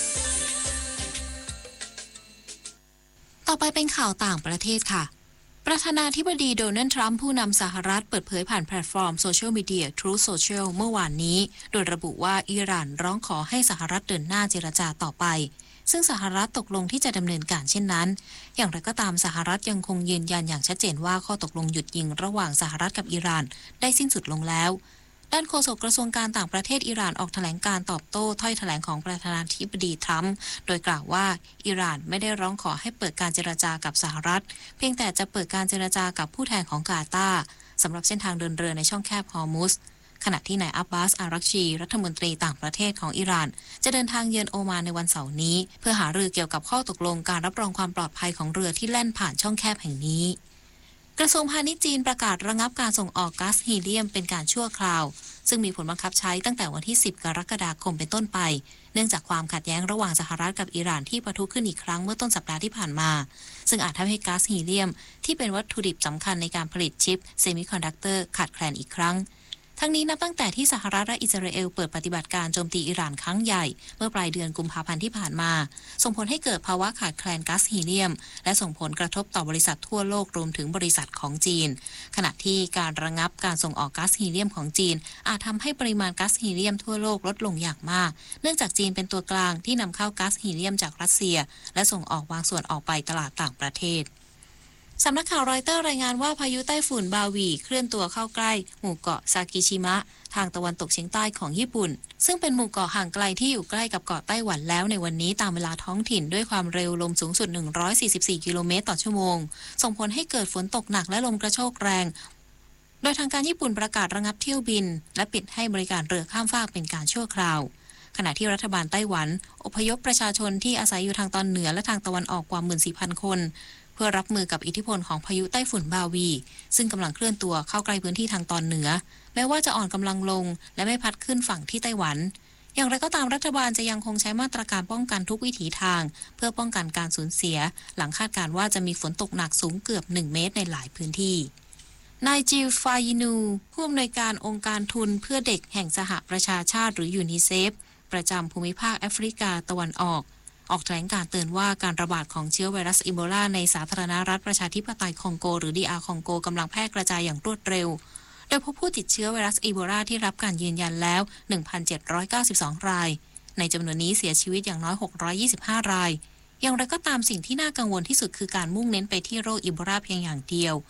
ต่อไปเป็นข่าวต่างประเทศค่ะประธานาธิบดีโดนัลด์ทรัมป์ผู้นำสหรัฐเปิดเผยผ่านแพลตฟอร์มโซเชียลมีเดีย Truth Social เมื่อวานนี้โดยระบุว่าอิหร่านร้องขอให้สหรัฐเดินหน้าเจรจาต่อไปซึ่งสหรัฐตกลงที่จะดำเนินการเช่นนั้นอย่างไรก็ตามสหรัฐยังคงยืนยันอย่างชัดเจนว่าข้อตกลงหยุดยิงระหว่างสหรัฐกับอิหร่านได้สิ้นสุดลงแล้วด้านโฆษกกระทรวงการต่างประเทศอิหร่านออกแถลงการตอบโต้ถ้อยแถลงของประธานาธิบดีทรัมป์โดยกล่าวว่าอิหร่านไม่ได้ร้องขอให้เปิดการเจรจากับสหรัฐเพียงแต่จะเปิดการเจรจากับผู้แทนของกาตาร์สำหรับเส้นทางเดินเรือในช่องแคบฮอร์มุซขณะที่นายอับบาสอารักชีรัฐมนตรีต่างประเทศของอิหร่านจะเดินทางเยือนโอมานในวันเสาร์นี้เพื่อหารือเกี่ยวกับข้อตกลงการรับรองความปลอดภัยของเรือที่แล่นผ่านช่องแคบแห่งนี้กระทรวงพาณิชย์จีนประกาศระงับการส่งออกก๊าซฮีเลียมเป็นการชั่วคราวซึ่งมีผลบังคับใช้ตั้งแต่วันที่สิบกรกฎาคมเป็นต้นไปเนื่องจากความขัดแย้งระหว่างสหรัฐกับอิหร่านที่ปะทุขึ้นอีกครั้งเมื่อต้นสัปดาห์ที่ผ่านมาซึ่งอาจทำให้ก๊าซฮีเลียมที่เป็นวัตถุดิบสำคัญในการผลิตชิปเซมิคอนดักเตอร์ขาดแคลนอีกครั้งทั้งนี้นับตั้งแต่ที่สหรัฐและอิสราเอลเปิดปฏิบัติการโจมตีอิหร่านครั้งใหญ่เมื่อปลายเดือนกุมภาพันธ์ที่ผ่านมาส่งผลให้เกิดภาวะขาดแคลนก๊าซฮีเลียมและส่งผลกระทบต่อบริษัททั่วโลกรวมถึงบริษัทของจีนขณะที่การระงับการส่งออกก๊าซฮีเลียมของจีนอาจทำให้ปริมาณก๊าซฮีเลียมทั่วโลกลดลงอย่างมากเนื่องจากจีนเป็นตัวกลางที่นำเข้าก๊าซฮีเลียมจากรัสเซียและส่งออกบางส่วนออกไปตลาดต่างประเทศสำนักข่าวรอยเตอร์รายงานว่าพายุไต้ฝุ่นบาวีเคลื่อนตัวเข้าใกล้หมู่เกาะซากิชิมะทางตะวันตกเฉียงใต้ของญี่ปุ่นซึ่งเป็นหมู่เกาะห่างไกลที่อยู่ใกล้กับเกาะไต้หวันแล้วในวันนี้ตามเวลาท้องถิ่นด้วยความเร็วลมสูงสุดหนึ่งร้อยสี่สิบสี่กิโลเมตรต่อชั่วโมงส่งผลให้เกิดฝนตกหนักและลมกระโชกแรงโดยทางการญี่ปุ่นประกาศระงับเที่ยวบินและปิดให้บริการเรือข้ามฟากเป็นการชั่วคราวขณะที่รัฐบาลไต้หวันอพยพประชาชนที่อาศัยอยู่ทางตอนเหนือและทางตะวันออกกว่า หนึ่งหมื่นสี่พัน คนเพื่อรับมือกับอิทธิพลของพายุไต้ฝุ่นบาวีซึ่งกำลังเคลื่อนตัวเข้าใกล้พื้นที่ทางตอนเหนือแม้ว่าจะอ่อนกำลังลงและไม่พัดขึ้นฝั่งที่ไต้หวันอย่างไรก็ตามรัฐบาลจะยังคงใช้มาตรการป้องกันทุกวิถีทางเพื่อป้องกันการสูญเสียหลังคาดการณ์ว่าจะมีฝนตกหนักสูงเกือบหนึ่งเมตรในหลายพื้นที่นายจิลฟายินูผู้อำนวยการองค์การทุนเพื่อเด็กแห่งสหประชาชาติหรือยูนิเซฟประจำภูมิภาคแอฟริกาตะวันออกออกแถลงการเตือนว่าการระบาดของเชื้อไวรัสอีโบลาในสาธารณรัฐประชาธิปไตยคองโกหรือ ดี อาร์ คองโกกำลังแพร่กระจายอย่างรวดเร็วโดยพบผู้ติดเชื้อไวรัสอีโบลาที่รับการยืนยันแล้ว หนึ่งพันเจ็ดร้อยเก้าสิบสอง รายในจำนวนนี้เสียชีวิตอย่างน้อยหกร้อยยี่สิบห้ารายอย่างไรก็ตามสิ่งที่น่ากังวลที่สุดคือการมุ่งเน้นไปที่โรคอีโบลาเพียงอย่างเดียว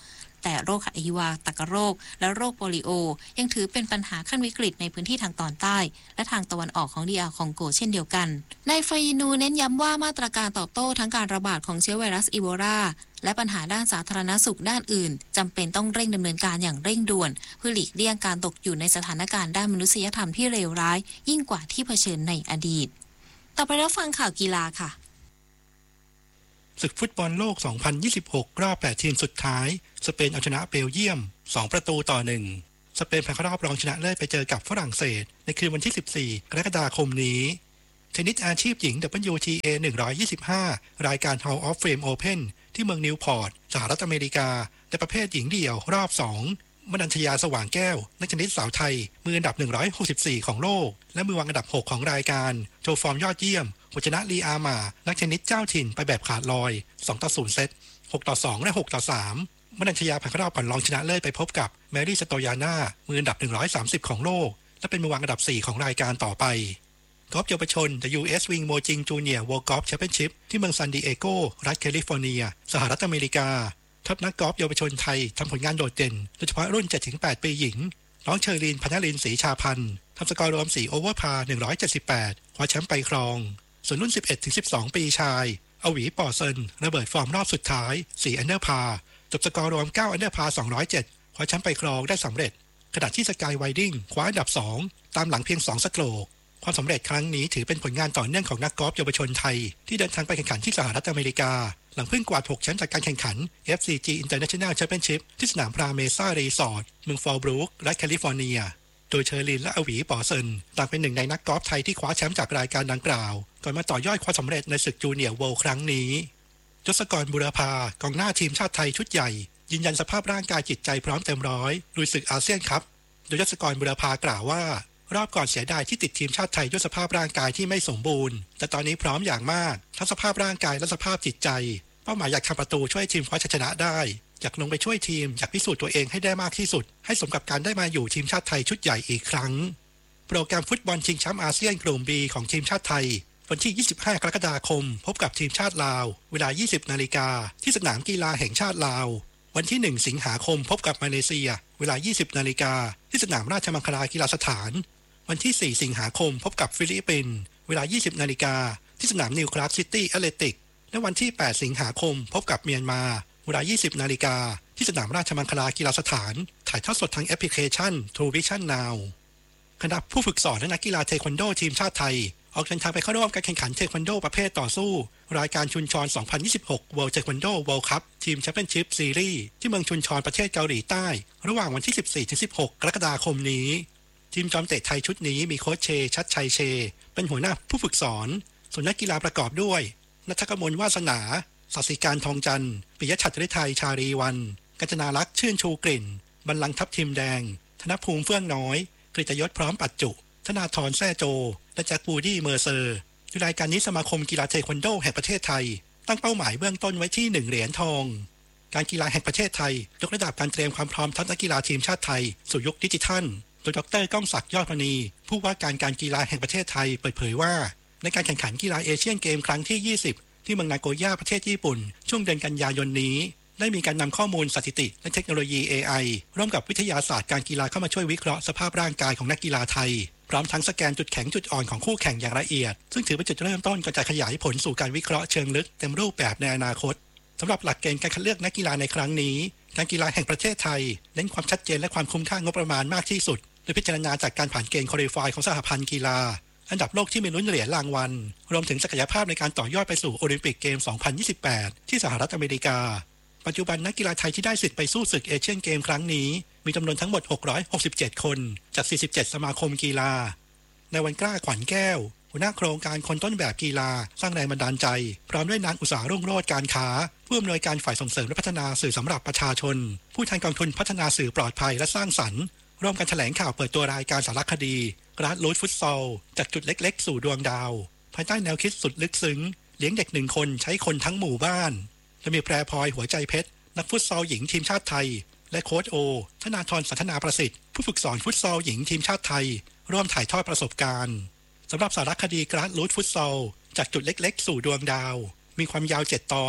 แต่โรคไอฮิวาตกโรคและโรคโปลิโอยังถือเป็นปัญหาขั้นวิกฤตในพื้นที่ทางตอนใต้และทางตะวันออกของดีอาร์คองโกเช่นเดียวกันนายไฟนูเน้นย้ำว่ามาตรการตอบโต้ทั้งการระบาดของเชื้อไวรัสอีโบลาและปัญหาด้านสาธารณสุขด้านอื่นจำเป็นต้องเร่งดำเนินการอย่างเร่งด่วนเพื่อหลีกเลี่ยงการตกอยู่ในสถานการณ์ด้านมนุษยธรรมที่เลวร้ายยิ่งกว่าที่เผชิญในอดีตต่อไปรับฟังข่าวกีฬาค่ะศึกฟุตบอลโลก สองพันยี่สิบหก รอบแปดทีมสุดท้ายสเปนเอาชนะเบลเยียมสองประตูต่อหนึ่งสเปนผ่านเข้ารอบรองชนะเลิศไปเจอกับฝรั่งเศสในคืนวันที่สิบสี่กรกฎาคมนี้เทนนิสอาชีพหญิง ดับเบิลยู ที เอ หนึ่งร้อยยี่สิบห้ารายการ Hall of Fame Open ที่เมืองนิวพอร์ตสหรัฐอเมริกาในประเภทหญิงเดี่ยวรอบสองมนัญชยาสว่างแก้วนักเทนนิสสาวไทยมืออันดับหนึ่งร้อยหกสิบสี่ของโลกและมือวางอันดับหกของรายการโชว์ฟอร์มยอดเยี่ยมชนะลีอามานักเทนนิสเจ้าถิ่นไปแบบขาดลอยสองต่อศูนย์เซตหกต่อสองและหกต่อสามมนัญชยาผ่านเข้ารอบก่อนรองชนะเลิศไปพบกับแมรี่สโตยาน่ามืออันดับหนึ่งร้อยสามสิบของโลกและเป็นมือวางอันดับสี่ของรายการต่อไปกอล์ฟเยาวชน The ยู เอส Wing Mojing Junior World Golf Championship ที่เมืองซานดิเอโกรัฐแคลิฟอร์เนียสหรัฐอเมริกาทัพนักกอล์ฟเยาวชนไทยทำผลงานโดดเด่นโดยเฉพาะรุ่น เจ็ดถึงแปด ปีหญิงน้องเชอรีน พนลินศรีชาพันธ์ทำสกอร์รวมสี่โอเวอร์พาร์หนึ่งร้อยเจ็ดสิบแปดคว้าแชมป์ไปครองส่วนรุ่น สิบเอ็ดถึงสิบสอง ปีชายอวีปอเซินระเบิดฟอร์มรอบสุดท้ายสี่อันเดอร์พาร์จบสกอร์รวมเก้าอันเดอร์พาร์สองร้อยเจ็ดคว้าแชมป์ไปครองได้สำเร็จขณะที่สกายไวดิ้งคว้าอันดับสองตามหลังเพียงสองสโตรกความสำเร็จครั้งนี้ถือเป็นผลงานต่อเนื่องของนักกอล์ฟเยาวชนไทยที่เดินทางไปแข่งขันที่สหรัฐอเมริกาหลังเพิ่งกวาดหกแชมป์จากการแข่งขัน เอฟ ซี จี International Championship ที่สนามพราเมซ่ารีสอร์ทเมืองฟอลบรูครัฐแคลิฟอร์เนียโดยเชอรินและอวีปอเซินต่างเป็นหนึ่งในนักกอล์ฟไทยที่คว้าแชมป์จากรายการดังกล่าวก่อนมาต่อยอดความสำเร็จในศึกจูเนียร์เวิลด์ครั้งนี้ยศกรบุรพากองหน้าทีมชาติไทยชุดใหญ่ยืนยันสภาพร่างกายจิตใจพร้อมเต็มร้อยลุยศึกอาเซียนคัพโดยยศกรบุรพากล่าวว่ารอบก่อนเสียดายที่ติดทีมชาติไทยด้วยสภาพร่างกายที่ไม่สมบูรณ์แต่ตอนนี้พร้อมอย่างมากทั้งสภาพร่างกายและสภาพจิตใจเป้าหมายอยากทำประตูช่วยทีมคว้าชัยชนะได้อยากลงไปช่วยทีมอยากพิสูจน์ตัวเองให้ได้มากที่สุดให้สมกับการได้มาอยู่ทีมชาติไทยชุดใหญ่อีกครั้งโปรแกรมฟุตบอลชิงแชมป์อาเซียนกลุ่ม B ของทีมชาติไทยวันที่ยี่สิบห้ากรกฎาคมพบกับทีมชาติลาวเวลา ยี่สิบนาฬิกาที่สนามกีฬาแห่งชาติลาววันที่หนึ่งสิงหาคมพบกับมาเลเซียเวลา ยี่สิบนาฬิกาที่สนามราชมังคลากีฬาสถานวันที่สี่สิงหาคมพบกับฟิลิปปินส์เวลา ยี่สิบนาฬิกาที่สนามนิวคลาสซิตี้แอตเลติกและวันที่แปดสิงหาคมพบกับเมียนมาเวลา ยี่สิบนาฬิกาที่สนามราชมังคลากีฬาสถานถ่ายทอดสดทางแอปพลิเคชัน True Vision Now คณะผู้ฝึกสอนและนักกีฬาเทควันโดทีมชาติไทยออกเดินทางไปเข้าร่วมการแข่งขันเทควันโดประเภทต่อสู้รายการชุนชอน สองพันยี่สิบหก World Taekwondo World Cup Team Championship Series ที่เมืองชุนชอนประเทศเกาหลีใต้ระหว่างวันที่ สิบสี่ถึงสิบหก กรกฎาคมนี้ทีมจอมเตะไทยชุดนี้มีโค้ชเชชัดชัยเชเป็นหัวหน้าผู้ฝึกสอนส่วนนักกีฬาประกอบด้วยณัฐกมลวาสนาศศิการทองจันทร์ปิยะฉัตรฤทัยชารีวันกัญจนาลักษณ์ชื่นชูกลิ่นบรรลังก์ทัพทิมแดงธนภูมิเฟื่องน้อยกฤตยศพร้อมปัจจุธนาธรแซ่โจและแจ็คบูดี้เมอร์เซอร์ในรายการนี้สมาคมกีฬาเทควันโดแห่งประเทศไทยตั้งเป้าหมายเบื้องต้นไว้ที่หนึ่งเหรียญทองการกีฬาแห่งประเทศไทยยกระดับการเตรียมความพร้อมทัพนักกีฬาทีมชาติไทยสู่ยุคดิจิทัลโดยดร.ก้องศักดิ์ยอดมณีผู้ว่าการการกีฬาแห่งประเทศไทยเปิดเผยว่าในการแข่งขันกีฬาเอเชียนเกมครั้งที่ยี่สิบที่เมืองนาโกย่าประเทศญี่ปุ่นช่วงเดือนกันยายนนี้ได้มีการนำข้อมูลสถิติและเทคโนโลยี เอ ไอ ร่วมกับวิทยาศาสตร์การกีฬาเข้ามาช่วยวิเคราะห์สภาพร่างกายของนักกีฬาไทยพร้อมทั้งสแกนจุดแข็งจุดอ่อนของคู่แข่งอย่างละเอียดซึ่งถือเป็นจุดเริ่มต้นก่อนจะขยายผลสู่การวิเคราะห์เชิงลึกเต็มรูปแบบในอนาคตสำหรับหลักเกณฑ์การคัดเลือกนักกีฬาในครั้งนี้การกีฬาแห่งประเทศไทยเน้นความชัดเจนและความคุ้มค่างบประมาณมากที่สุดโดยพิจารณาจากการผ่านเกณฑ์ควอลิฟายของสหพันธ์กีฬาอันดับโลกที่มีลุ้นเหรียญรางวัลรวมถึงศักยภาพในการต่อยอดไปสู่โอลิมปิกเกม สองพันยี่สิบแปด ที่สหรัฐอเมริกาปัจจุบันนักกีฬาไทยที่ได้สิทธิ์ไปสู้ศึกเอเชียนเกมครั้งนี้มีจำนวนทั้งหมดหกร้อยหกสิบเจ็ดคนจากสี่สิบเจ็ดสมาคมกีฬาในวันกล้าขวัญแก้วหัวหน้าโครงการคนต้นแบบกีฬาสร้างแรงบันดาลใจพร้อมด้วยนางอุษารุ่งโรจน์การค้าผู้อำนวยการฝ่ายส่งเสริมและพัฒนาสื่อสำหรับประชาชนผู้แทนกองทุนพัฒนาสื่อปลอดภัยและสร้างสรรค์ร่วมกันแถลงข่าวเปิดตัวรายการสารคดีกราสรูทฟุตซอลจากจุดเล็กๆสู่ดวงดาวภายใต้แนวคิดสุดลึกซึ้งเลี้ยงเด็กหนึ่งคนใช้คนทั้งหมู่บ้านและมีแพรพลอยหัวใจเพชรนักฟุตซอลหญิงทีมชาติไทยและโค้ชโอธนาธรสันทนาประสิทธิ์ผู้ฝึกสอนฟุตซอลหญิงทีมชาติไทยร่วมถ่ายทอดประสบการณ์สำหรับสารคดีกราสรูทฟุตซอลจากจุดเล็กๆสู่ดวงดาวมีความยาวเจ็ดตอน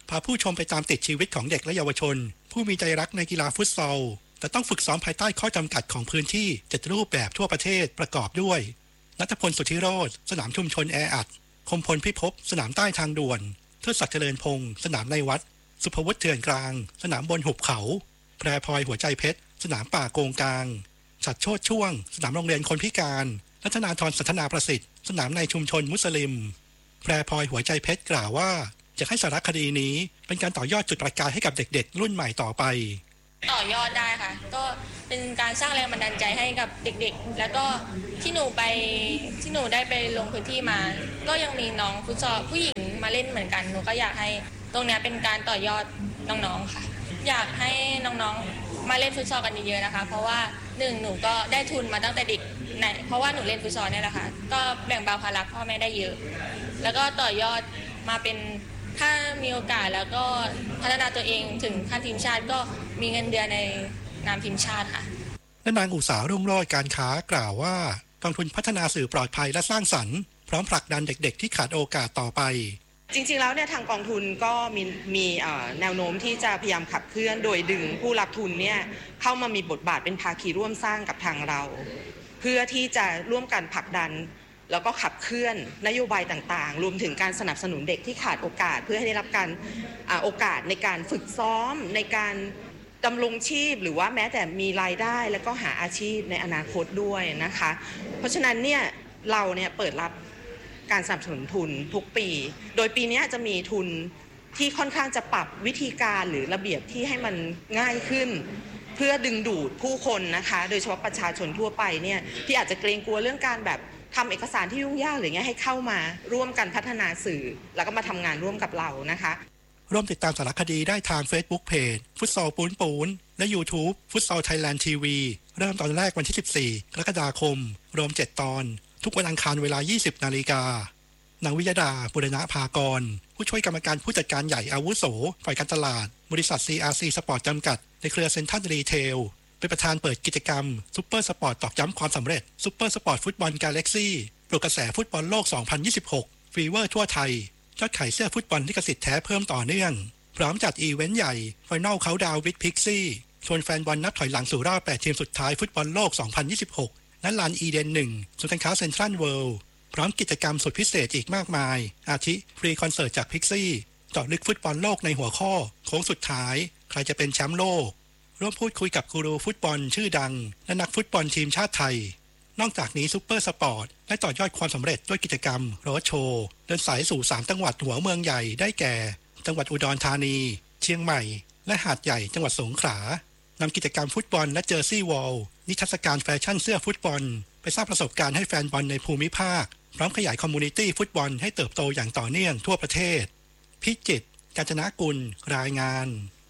พาผู้ชมไปตามติดชีวิตของเด็กและเยาวชนผู้มีใจรักในกีฬาฟุตซอลแต่ต้องฝึกซ้อมภายใต้ข้อจำกัดของพื้นที่เจ็ดรูปแบบทั่วประเทศประกอบด้วยณัฐพล สุทธิโรจน์สนามชุมชนแออัดคมพลพิภพสนามใต้ทางด่วนเทิดศักดิ์เจริญพงศ์สนามในวัดสุภวุฒิเถื่อนกลางสนามบนหุบเขาแพรพลอยหัวใจเพชรสนามป่าโกงกลางฉัตรโชติช่วงสนามโรงเรียนคนพิการรัตนาธรสันทนาประสิทธิ์สนามในชุมชนมุสลิมแพรพลอยหัวใจเพชรกล่าวว่าจะให้สารคดีนี้เป็นการต่อยอดจุดประกายให้กับเด็กๆรุ่นใหม่ต่อไปต่อยอดได้ค่ะก็เป็นการสร้างแรงบันดาลใจให้กับเด็กๆแล้วก็ที่หนูไปที่หนูได้ไปลงพื้นที่มาก็ยังมีน้องฟุตซอลผู้หญิงมาเล่นเหมือนกันหนูก็อยากให้ตรงนี้เป็นการต่อยอดน้องๆค่ะอยากให้น้องๆมาเล่นฟุตซอลกันเยอะๆนะคะเพราะว่าหนึ่งหนูก็ได้ทุนมาตั้งแต่เด็กในเพราะว่าหนูเล่นฟุตซอลเนี่ยแหละค่ะก็แบ่งเบาภาระพ่อแม่ได้เยอะแล้วก็ต่อยอดมาเป็นถ้ามีโอกาสแล้วก็พัฒนาตัวเองถึงขั้นทีมชาติก็มีเงินเดือนในนามทีมชาติค่ะและนางอุตสารุ่งโรจน์การค้ากล่าวว่ากองทุนพัฒนาสื่อปลอดภัยและสร้างสรรค์พร้อมผลักดันเด็กๆที่ขาดโอกาสต่อไปจริงๆแล้วเนี่ยทางกองทุนก็มีมีแนวโน้มที่จะพยายามขับเคลื่อนโดยดึงผู้รับทุนเนี่ยเข้ามามีบทบาทเป็นภาคีร่วมสร้างกับทางเราเพื่อที่จะร่วมกันผลักดันแล้วก็ขับเคลื่อนนโยบายต่างๆรวมถึงการสนับสนุนเด็กที่ขาดโอกาสเพื่อให้ได้รับการโอกาสในการฝึกซ้อมในการดำรงชีพหรือว่าแม้แต่มีรายได้แล้วก็หาอาชีพในอนาคตด้วยนะคะเพราะฉะนั้นเนี่ยเราเนี่ยเปิดรับการสนับสนุนทุนทุกปีโดยปีนี้จะมีทุนที่ค่อนข้างจะปรับวิธีการหรือระเบียบที่ให้มันง่ายขึ้นเพื่อดึงดูดผู้คนนะคะโดยเฉพาะประชาชนทั่วไปเนี่ยที่อาจจะเกรงกลัวเรื่องการแบบทำเอกสารที่ยุ่งยากหรือเงี้ยให้เข้ามาร่วมกันพัฒนาสื่อแล้วก็มาทำงานร่วมกับเรานะคะร่วมติดตามสารคดีได้ทาง Facebook Page ฟุตซอลปูนปูนและ YouTube ฟุตซอลไทยแลนด์ทีวีเริ่มตอนแรกวันที่สิบสี่กรกฎาคมรวมเจ็ดตอนทุกวันอังคารเวลา ยี่สิบนาฬิกานางวิยดาบุรณภากรผู้ช่วยกรรมการผู้จัดการใหญ่อาวุโสฝ่ายการตลาดบริษัท ซี อาร์ ซี สปอร์ตจำกัดในเครือเซ็นทรัลรีเทลเป็นประธานเปิดกิจกรรมซุปเปอร์สปอร์ตตอกย้ำความสำเร็จซุปเปอร์สปอร์ตฟุตบอลกาแล็กซี่ปลุกกระแสฟุตบอลโลก สองพันยี่สิบหก ฟีเวอร์ทั่วไทยยอดขายเสื้อฟุตบอลลิขสิทธิ์แท้เพิ่มต่อเนื่องพร้อมจัดอีเวนต์ใหญ่ไฟนอลเค้าท์ดาวน์วิดพิกซี่ชวนแฟนบอลนับถอยหลังสู่รอบแปดทีมสุดท้ายฟุตบอลโลก สองพันยี่สิบหก ณ ลานอีเดนหนึ่งศูนย์การค้าเซ็นทรัลเวิลด์พร้อมกิจกรรมสุดพิเศษอีกมากมายอาทิฟรีคอนเสิร์ตจากพิกซี่เจาะลึกฟุตบอลโลกในหัวข้อโค้งสุดท้ายใครจะเป็นแชมป์โลกร่วมพูดคุยกับกูรูฟุตบอลชื่อดังและนักฟุตบอลทีมชาติไทยนอกจากนี้ซุปเปอร์สปอร์ตได้ต่อยอดความสำเร็จด้วยกิจกรรมโรดโชว์เดินสายสู่สามจังหวัดหัวเมืองใหญ่ได้แก่จังหวัดอุดรธานีเชียงใหม่และหาดใหญ่จังหวัดสงขลานำกิจกรรมฟุตบอลและเจอร์ซี่วอลนิทรรศการแฟชั่นเสื้อฟุตบอลไปสร้างประสบการณ์ให้แฟนบอลในภูมิภาคพร้อมขยายคอมมูนิตี้ฟุตบอลให้เติบโตอย่างต่อเนื่องทั่วประเทศพิจิตรกาญจนกุลรายงาน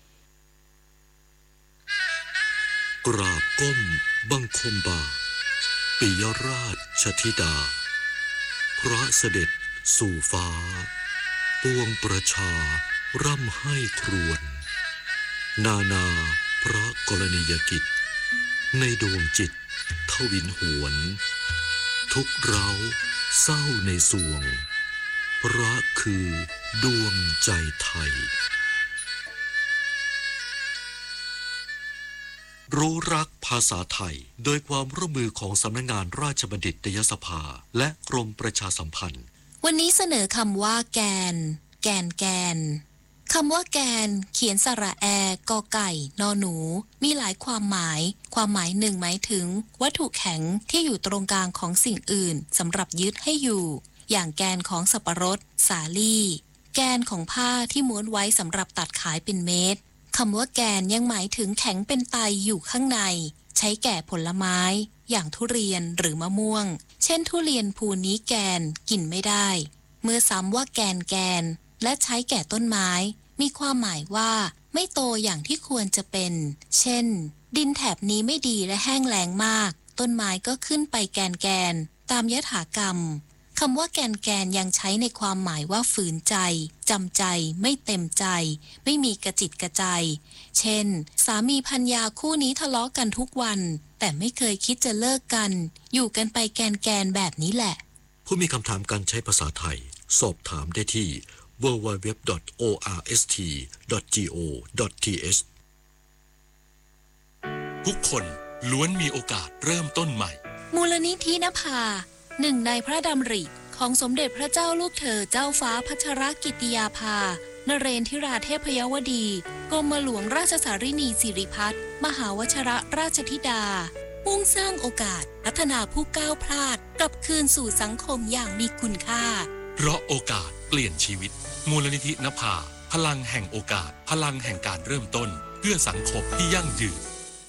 กราบก้มบังคมบาทปิยราชธิดาพระเสด็จสู่ฟ้าปวงประชาร่ำให้ครวญนานาพระกรณียกิจในดวงจิตทวินหวนทุกเร้าเศร้าในสวงพระคือดวงใจไทยรู้รักภาษาไทยโดยความร่วมมือของสำนักงานราชบัณฑิตยสภาและกรมประชาสัมพันธ์วันนี้เสนอคำว่าแกนแกนแกนคำว่าแกนเขียนสระแอกอไก่นอหนูมีหลายความหมายความหมายหนึ่งหมายถึงวัตถุแข็งที่อยู่ตรงกลางของสิ่งอื่นสำหรับยึดให้อยู่อย่างแกนของสับปะรดสาลี่แกนของผ้าที่ม้วนไว้สำหรับตัดขายเป็นเม็ดคำว่าแกนยังหมายถึงแข็งเป็นไตอยู่ข้างในใช้แก่ผลไม้อย่างทุเรียนหรือมะม่วงเช่นทุเรียนภูนี้แกนกินไม่ได้เมื่อซ้ำว่าแกนแกนและใช้แก่ต้นไม้มีความหมายว่าไม่โตอย่างที่ควรจะเป็นเช่นดินแถบนี้ไม่ดีและแห้งแล้งมากต้นไม้ก็ขึ้นไปแกนแกนตามยถากรรมคำว่าแกนแกนยังใช้ในความหมายว่าฝืนใจจำใจไม่เต็มใจไม่มีกระจิตกระใจเช่นสามีภรรยาคู่นี้ทะเลาะกันทุกวันแต่ไม่เคยคิดจะเลิกกันอยู่กันไปแกนแกนแบบนี้แหละผู้มีคำถามการใช้ภาษาไทยสอบถามได้ที่ดับเบิลยู ดับเบิลยู ดับเบิลยู ดอท โอ อาร์ เอส ที ดอท จี โอ ดอท ที เอช ทุกคนล้วนมีโอกาสเริ่มต้นใหม่มูลนิธินภาหนึ่งในพระดำริของสมเด็จพระเจ้าลูกเธอเจ้าฟ้าพัชรกิติยาภานเรนทิราเทพยวดีกรมหลวงราชสารินีสิริพัฒน์มหาวชิรราชธิดามุ่งสร้างโอกาสพัฒนาผู้ก้าวพลาดกลับคืนสู่สังคมอย่างมีคุณค่าเพราะโอกาสเปลี่ยนชีวิตมูลนิธินภาพลังแห่งโอกาสพลังแห่งการเริ่มต้นเพื่อสังคมที่ยั่งยืน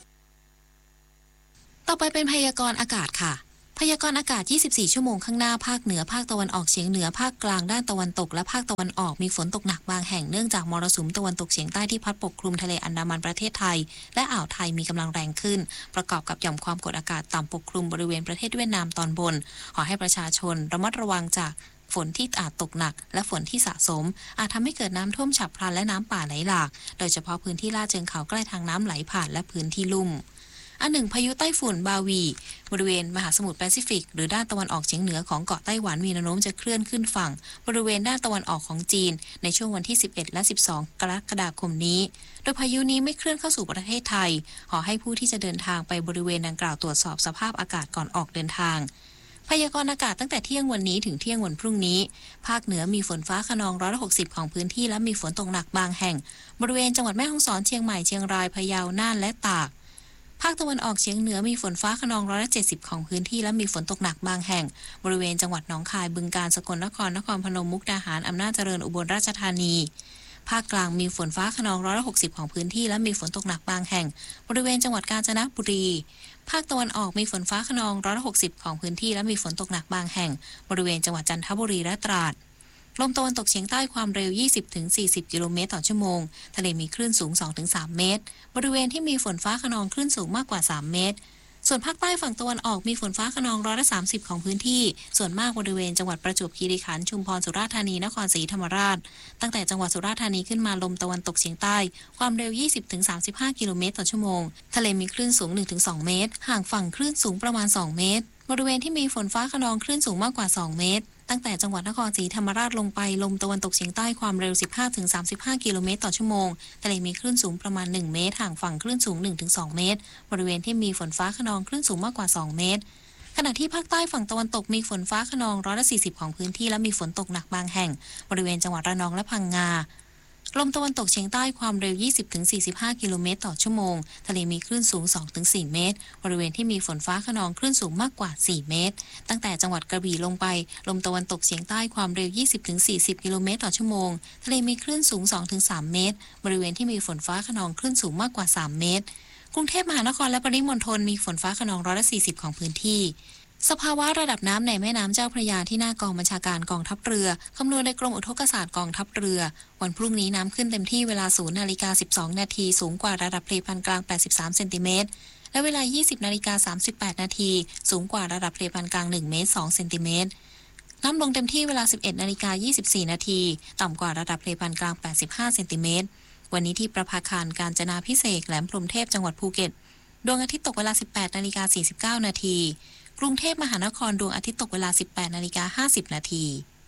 ต่อไปเป็นพยากรณ์อากาศค่ะพยากรณ์อากาศยี่สิบสี่ชั่วโมงข้างหน้าภาคเหนือภาคตะวันออกเฉียงเหนือภาคกลางด้านตะวันตกและภาคตะวันออกมีฝนตกหนักบางแห่งเนื่องจากมรสุมตะวันตกเฉียงใต้ที่พัดปกคลุมทะเลอันดามันประเทศไทยและอ่าวไทยมีกำลังแรงขึ้นประกอบกับหย่อมความกดอากาศต่ำปกคลุมบริเวณประเทศเวียดนามตอนบนขอให้ประชาชนระมัดระวังจากฝนที่อาจตกหนักและฝนที่สะสมอาจทำให้เกิดน้ำท่วมฉับพลันและน้ำป่าไหลหลากโดยเฉพาะพื้นที่ลาดเชิงเขาใกล้ทางน้ำไหลผ่านและพื้นที่ลุ่มอันหนึ่งพายุไต้ฝุ่นบาวีบริเวณมหาสมุทรแปซิฟิกหรือด้านตะวันออกเฉียงเหนือของเกาะไต้หวันมีแนวโน้มจะเคลื่อนขึ้นฝั่งบริเวณด้านตะวันออกของจีนในช่วงวันที่สิบเอ็ดและสิบสองกรกฎาคมนี้โดยพายุนี้ไม่เคลื่อนเข้าสู่ประเทศไทยขอให้ผู้ที่จะเดินทางไปบริเวณดังกล่าวตรวจสอบสภาพอากาศก่อนออกเดินทางพยากรณ์อากาศตั้งแต่เที่ยงวันนี้ถึงเที่ยงวันพรุ่งนี้ภาคเหนือมีฝนฟ้าคะนองร้อยละหกสิบของพื้นที่และมีฝนตกหนักบางแห่งบริเวณจังหวัดแม่ฮ่องสอนเชียงใหม่เชียงรายพะเยาน่านและตากภาคตะวันออกเฉียงเหนือมีฝนฟ้าคะนองร้อยละเจ็ดสิบของพื้นที่และมีฝนตกหนักบางแห่งบริเวณจังหวัดหนองคายบึงกาฬสกลนครนครพนมมุกดาหารอำนาจเจริญอุบลราชธานีภาคกลางมีฝนฟ้าคะนองร้อยละหกสิบของพื้นที่และมีฝนตกหนักบางแห่งบริเวณจังหวัดกาญจนบุรีภาคตะวันออกมีฝนฟ้าคะนองร้อยละหกสิบของพื้นที่และมีฝนตกหนักบางแห่งบริเวณจังหวัดจันทบุรีและตราดลมตะวันตกเฉียงใต้ความเร็ว ยี่สิบถึงสี่สิบ กิโลเมตรต่อชั่วโมงทะเลมีคลื่นสูง สองถึงสาม เมตรบริเวณที่มีฝนฟ้าคะนองคลื่นสูงมากกว่าสามเมตรส่วนภาคใต้ฝั่งตะวันออกมีฝนฟ้าคะนองร้อยละสามสิบของพื้นที่ส่วนมากบริเวณจังหวัดประจวบคีรีขันธ์ชุมพรสุราษฎร์ธานีนครศรีธรรมราชตั้งแต่จังหวัดสุราษฎร์ธานีขึ้นมาลมตะวันตกเฉียงใต้ความเร็ว ยี่สิบถึงสามสิบห้า กิโลเมตรต่อชั่วโมงทะเลมีคลื่นสูง หนึ่งถึงสอง เมตรห่างฝั่งคลื่นสูงประมาณสองเมตรบริเวณที่มีฝนฟ้าคะนองคลื่นสูงมากกว่าสองเมตรตั้งแต่จังหวัดนครศรีธรรมราชลงไปลมตะวันตกเฉียงใต้ความเร็ว สิบห้าถึงสามสิบห้า กิโลเมตรต่อชั่วโมงทะเลมีคลื่นสูงประมาณหนึ่งเมตรห่างฝั่งคลื่นสูง หนึ่งถึงสอง เมตรบริเวณที่มีฝนฟ้าคะนองคลื่นสูงมากกว่าสองเมตรขณะที่ภาคใต้ฝั่งตะวันตกมีฝนฟ้าคะนองร้อยละสี่สิบของพื้นที่และมีฝนตกหนักบางแห่งบริเวณจังหวัดระนองและพังงาลมตะวันตกเฉียงใต้ความเร็ว ยี่สิบถึงสี่สิบห้า กิโลเมตรต่อชั่วโมงทะเลมีคลื่นสูง สองถึงสี่ เมตรบริเวณที่มีฝนฟ้าคะนองคลื่นสูงมากกว่าสี่เมตรตั้งแต่จังหวัดกระบี่ลงไปลมตะวันตกเฉียงใต้ความเร็ว ยี่สิบถึงสี่สิบ กิโลเมตรต่อชั่วโมงทะเลมีคลื่นสูง สองถึงสาม เมตรบริเวณที่มีฝนฟ้าคะนองคลื่นสูงมากกว่าสามเมตรกรุงเทพมหานครและปริมณฑลมีฝนฟ้าคะนองร้อยละสี่สิบของพื้นที่สภาวะระดับน้ำในแม่น้ำเจ้าพระยาที่หน้ากองบัญชาการกองทัพเรือคำนวณโดยกรมอุทกศาสตร์กองทัพเรือวันพรุ่งนี้น้ำขึ้นเต็มที่เวลา ศูนย์นาฬิกาสิบสองนาทีสูงกว่าระดับทะเลปานกลางแปดสิบสามเซนติเมตรและเวลา ยี่สิบนาฬิกาสามสิบแปดนาทีสูงกว่าระดับทะเลปานกลางหนึ่งเมตรสองเซนติเมตรน้ำลงเต็มที่เวลา สิบเอ็ดนาฬิกายี่สิบสี่นาทีต่ำกว่าระดับทะเลปานกลางแปดสิบห้าเซนติเมตรวันนี้ที่ประภาคารกาญจนาภิเษกแหลมพรหมเทพจังหวัดภูเก็ตดวงอาทิตย์ตกเวลา สิบแปดนาฬิกาสี่สิบเก้านาทีกรุงเทพมหานครดวงอาทิตย์ตกเวลา สิบแปดนาฬิกาห้าสิบนาที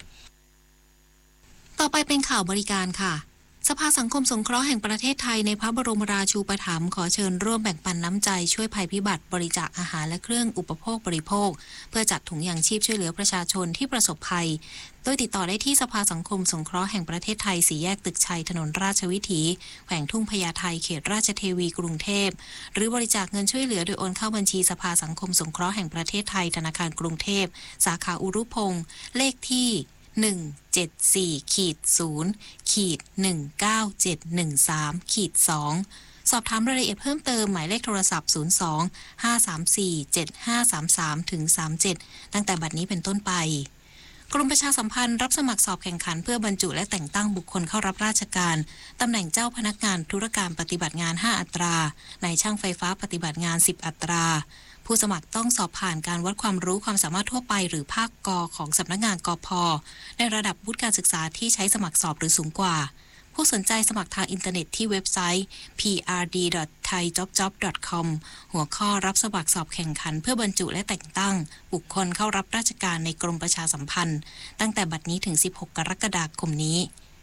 ต่อไปเป็นข่าวบริการค่ะสภาสังคมสงเคราะห์แห่งประเทศไทยในพระบรมราชูปถัมภ์ขอเชิญร่วมแบ่งปันน้ำใจช่วยภัยพิบัติบริจาคอาหารและเครื่องอุปโภคบริโภคเพื่อจัดถุงยางชีพช่วยเหลือประชาชนที่ประสบภัยโดยติดต่อได้ที่สภาสังคมสงเคราะห์แห่งประเทศไทยสี่แยกตึกชัยถนนราชวิถีแขวงทุ่งพญาไทเขตราชเทวีกรุงเทพหรือบริจาคเงินช่วยเหลือโดยโอนเข้าบัญชีสภาสังคมสงเคราะห์แห่งประเทศไทยธนาคารกรุงเทพสาขาอุรุพงษ์เลขที่หนึ่ง เจ็ด สี่ ศูนย์ หนึ่ง เก้า เจ็ด หนึ่ง สาม สอง สอบถามรายละเอียดเพิ่มเติมหมายเลขโทรศัพท์ศูนย์ สอง ห้า สาม สี่ เจ็ด ห้า สาม สาม สาม เจ็ดตั้งแต่บัดนี้เป็นต้นไปกรมประชาสัมพันธ์รับสมัครสอบแข่งขันเพื่อบรรจุและแต่งตั้งบุคคลเข้ารับราชการตำแหน่งเจ้าพนักงานธุรการปฏิบัติงานห้าอัตรานายช่างไฟฟ้าปฏิบัติงานสิบอัตราผู้สมัครต้องสอบผ่านการวัดความรู้ความสามารถทั่วไปหรือภาคกของสำนักงานกพ.ในระดับวุฒิการศึกษาที่ใช้สมัครสอบหรือสูงกว่าผู้สนใจสมัครทางอินเทอร์เน็ตที่เว็บไซต์ พี อาร์ ดี ดอท ไทย จ็อบ จ็อบ ดอท คอม หัวข้อรับสมัครสอบแข่งขันเพื่อบรรจุและแต่งตั้งบุคคลเข้ารับราชการในกรมประชาสัมพันธ์ตั้งแต่บัดนี้ถึงสิบหกกรกฎาคมนี้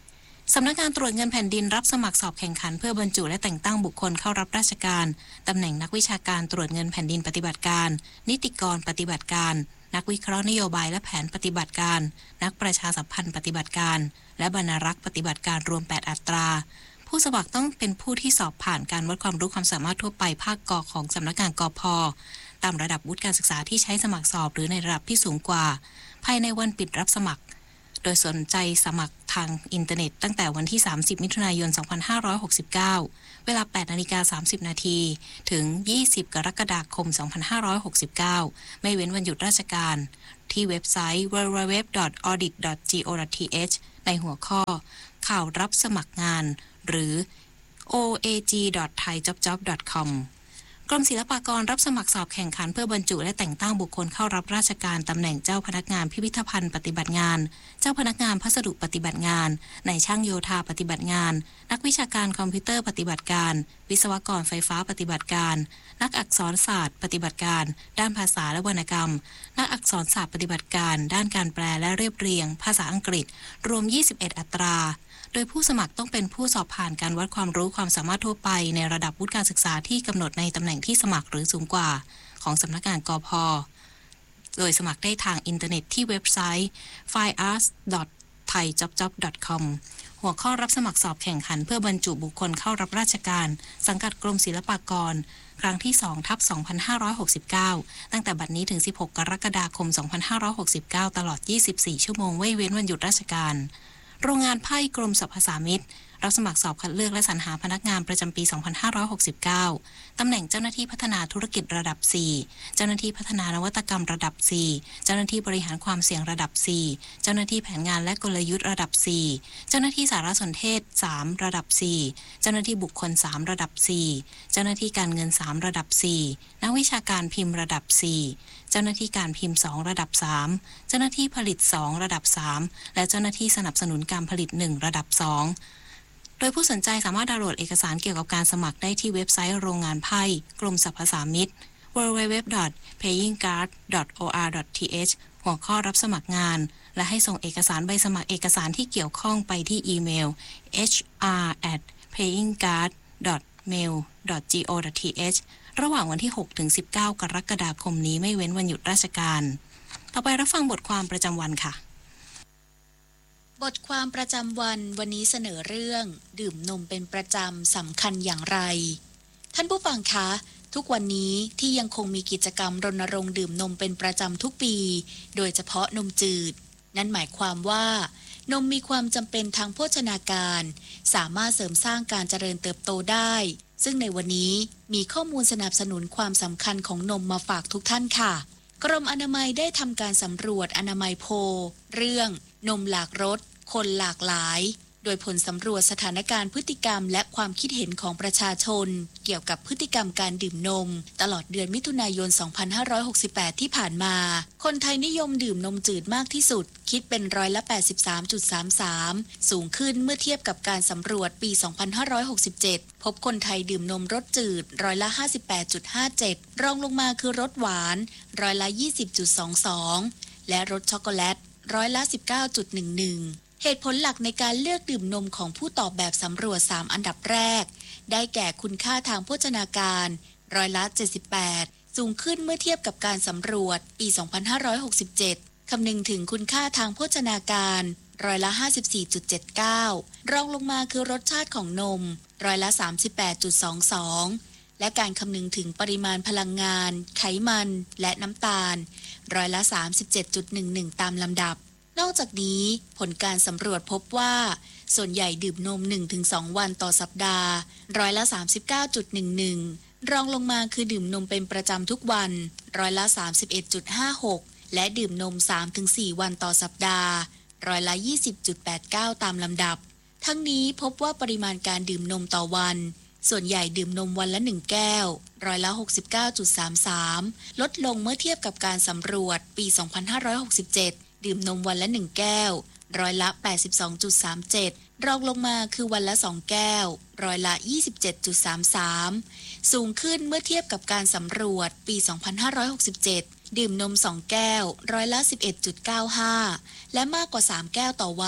สำนักงานตรวจเงินแผ่นดินรับสมัครสอบแข่งขันเพื่อบรรจุและแต่งตั้งบุคคลเข้ารับราชการตำแหน่งนักวิชาการตรวจเงินแผ่นดินปฏิบัติการนิติกรปฏิบัติการนักวิเคราะห์นโยบายและแผนปฏิบัติการนักประชาสัมพันธ์ปฏิบัติการและบรรณารักษ์ปฏิบัติการรวมแปดอัตราผู้สมัครต้องเป็นผู้ที่สอบผ่านการวัดความรู้ความสามารถทั่วไปภาคกของสำนักงานกพ.ตามระดับวุฒิการศึกษาที่ใช้สมัครสอบหรือในระดับที่สูงกว่าภายในวันปิดรับสมัครโดยสนใจสมัครทางอินเทอร์เน็ตตั้งแต่วันที่สามสิบมิถุนายนสองพันห้าร้อยหกสิบเก้าเวลา แปดนาฬิกาสามสิบนาทีถึงยี่สิบกรกฎาคมสองพันห้าร้อยหกสิบเก้าไม่เว้นวันหยุดราชการที่เว็บไซต์ ดับเบิลยู ดับเบิลยู ดับเบิลยู ดอท ออดิต ดอท จี โอ ดอท ที เอช ในหัวข้อข่าวรับสมัครงานหรือ โอ เอ จี ดอท ไทยจ็อบจ็อบ ดอท คอม กรมศิลปากรรับสมัครสอบแข่งขันเพื่อบรรจุและแต่งตั้งบุคคลเข้ารับราชการตำแหน่งเจ้าพนักงานพิพิธภัณฑ์ปฏิบัติงานเจ้าพนักงานพัสดุปฏิบัติงานนายช่างโยธาปฏิบัติงานนักวิชาการคอมพิวเตอร์ปฏิบัติการวิศวกรไฟฟ้าปฏิบัติการนักอักษรศาสตร์ปฏิบัติการด้านภาษาและวรรณกรรมนักอักษรศาสตร์ปฏิบัติการด้านการแปลและเรียบเรียงภาษาอังกฤษรวมยี่สิบเอ็ดอัตราโดยผู้สมัครต้องเป็นผู้สอบผ่านการวัดความรู้ความสามารถทั่วไปในระดับวุฒิการศึกษาที่กำหนดในตำแหน่งที่สมัครหรือสูงกว่าของสำนักงานกพ.โดยสมัครได้ทางอินเทอร์เน็ตที่เว็บไซต์ ไฟอาร์ต ดอท ไทยจ็อบจ็อบ ดอท คอม หัวข้อรับสมัครสอบแข่งขันเพื่อบรรจุบุคคลเข้ารับราชการสังกัดกรมศิลปากรครั้งที่ สอง ทับ สองพันห้าร้อยหกสิบเก้า ตั้งแต่บัดนี้ถึง สิบหก กรกฎาคม สองพันห้าร้อยหกสิบเก้า ตลอด ยี่สิบสี่ ชั่วโมงไม่เว้นวันหยุดราชการโรงงานไพ่กรมสรรพสามิตรับสมัครสอบคัดเลือกและสรรหาพนักงานประจำปี สองพันห้าร้อยหกสิบเก้า ตำแหน่งเจ้าหน้าที่พัฒนาธุรกิจระดับ สี่ เจ้าหน้าที่พัฒนานวัตกรรมระดับ สี่ เจ้าหน้าที่บริหารความเสี่ยงระดับ สี่ เจ้าหน้าที่แผนงานและกลยุทธ์ระดับ สี่ เจ้าหน้าที่สารสนเทศ สาม ระดับ สี่ เจ้าหน้าที่บุคคล สาม ระดับ สี่ เจ้าหน้าที่การเงิน สาม ระดับ สี่ นักวิชาการพิมพ์ระดับ สี่ เจ้าหน้าที่การพิมพ์ สอง ระดับ สาม เจ้าหน้าที่ผลิต สอง ระดับ สาม และเจ้าหน้าที่สนับสนุนการผลิต หนึ่ง ระดับ สองโดยผู้สนใจสามารถดาวน์โหลดเอกสารเกี่ยวกับการสมัครได้ที่เว็บไซต์โรงงานไพ่กรมสรรพสามิต ดับเบิลยู ดับเบิลยู ดับเบิลยู ดอท เพย์ยิงการ์ด ดอท โอ อาร์ ดอท ที เอช หัวข้อรับสมัครงานและให้ส่งเอกสารใบสมัครเอกสารที่เกี่ยวข้องไปที่อีเมล เอช อาร์ แอท เพย์ยิงการ์ด ดอท เมล ดอท จี โอ ดอท ที เอช ระหว่างวันที่ หก ถึง สิบเก้า กรกฎาคมนี้ไม่เว้นวันหยุดราชการต่อไปรับฟังบทความประจำวันค่ะบทความประจำวันวันนี้เสนอเรื่องดื่มนมเป็นประจำสำคัญอย่างไรท่านผู้ฟังคะทุกวันนี้ที่ยังคงมีกิจกรรมรณรงค์ดื่มนมเป็นประจำทุกปีโดยเฉพาะนมจืดนั่นหมายความว่านมมีความจำเป็นทางโภชนาการสามารถเสริมสร้างการเจริญเติบโตได้ซึ่งในวันนี้มีข้อมูลสนับสนุนความสำคัญของนมมาฝากทุกท่านค่ะกรมอนามัยได้ทำการสำรวจอนามัยโพลเรื่องนมหลากรสคนหลากหลายโดยผลสำรวจสถานการณ์พฤติกรรมและความคิดเห็นของประชาชนเกี่ยวกับพฤติกรรมการดื่มนมตลอดเดือนมิถุนายน สองพันห้าร้อยหกสิบแปด ที่ผ่านมาคนไทยนิยมดื่มนมจืดมากที่สุดคิดเป็นร้อยละ แปดสิบสามจุดสามสาม สูงขึ้นเมื่อเทียบกับการสำรวจปี สองพันห้าร้อยหกสิบเจ็ด พบคนไทยดื่มนมรสจืดร้อยละ ห้าสิบแปดจุดห้าเจ็ด รองลงมาคือรสหวานร้อยละ ยี่สิบจุดสองสอง และรสช็อกโกแลตร้อยละ สิบเก้าจุดหนึ่งหนึ่งเหตุผลหลักในการเลือกดื่มนมของผู้ตอบแบบสำรวจสามอันดับแรกได้แก่คุณค่าทางโภชนาการร้อยละเจ็ดสิบแปดสูงขึ้นเมื่อเทียบกับการสำรวจปี สองพันห้าร้อยหกสิบเจ็ด คำนึงถึงคุณค่าทางโภชนาการร้อยละ ห้าสิบสี่จุดเจ็ดเก้า รองลงมาคือรสชาติของนมร้อยละ สามสิบแปดจุดสองสอง และการคำนึงถึงปริมาณพลังงานไขมันและน้ำตาลร้อยละ สามสิบเจ็ดจุดหนึ่งหนึ่ง ตามลำดับนอกจากนี้ผลการสำรวจพบว่าส่วนใหญ่ดื่มนม หนึ่งถึงสอง วันต่อสัปดาห์ร้อยละ สามสิบเก้าจุดหนึ่งหนึ่ง รองลงมาคือดื่มนมเป็นประจำทุกวันร้อยละ สามสิบเอ็ดจุดห้าหก และดื่มนม สามถึงสี่ วันต่อสัปดาห์ร้อยละ ยี่สิบจุดแปดเก้า ตามลำดับทั้งนี้พบว่าปริมาณการดื่มนมต่อวันส่วนใหญ่ดื่มนมวันละหนึ่งแก้วร้อยละ หกสิบเก้าจุดสามสาม ลดลงเมื่อเทียบกับการสำรวจปี สองพันห้าร้อยหกสิบเจ็ดดื่มนมวันละหนึ่งแก้วร้อยละ แปดสิบสองจุดสามเจ็ด รองลงมาคือวันละสองแก้วร้อยละ ยี่สิบเจ็ดจุดสามสาม สูงขึ้นเมื่อเทียบกับการสำรวจปี สองพันห้าร้อยหกสิบเจ็ดดื่มนมสองแก้วร้อยละ สิบเอ็ดจุดเก้าห้า และมากกว่าสามแก้วต่อวัน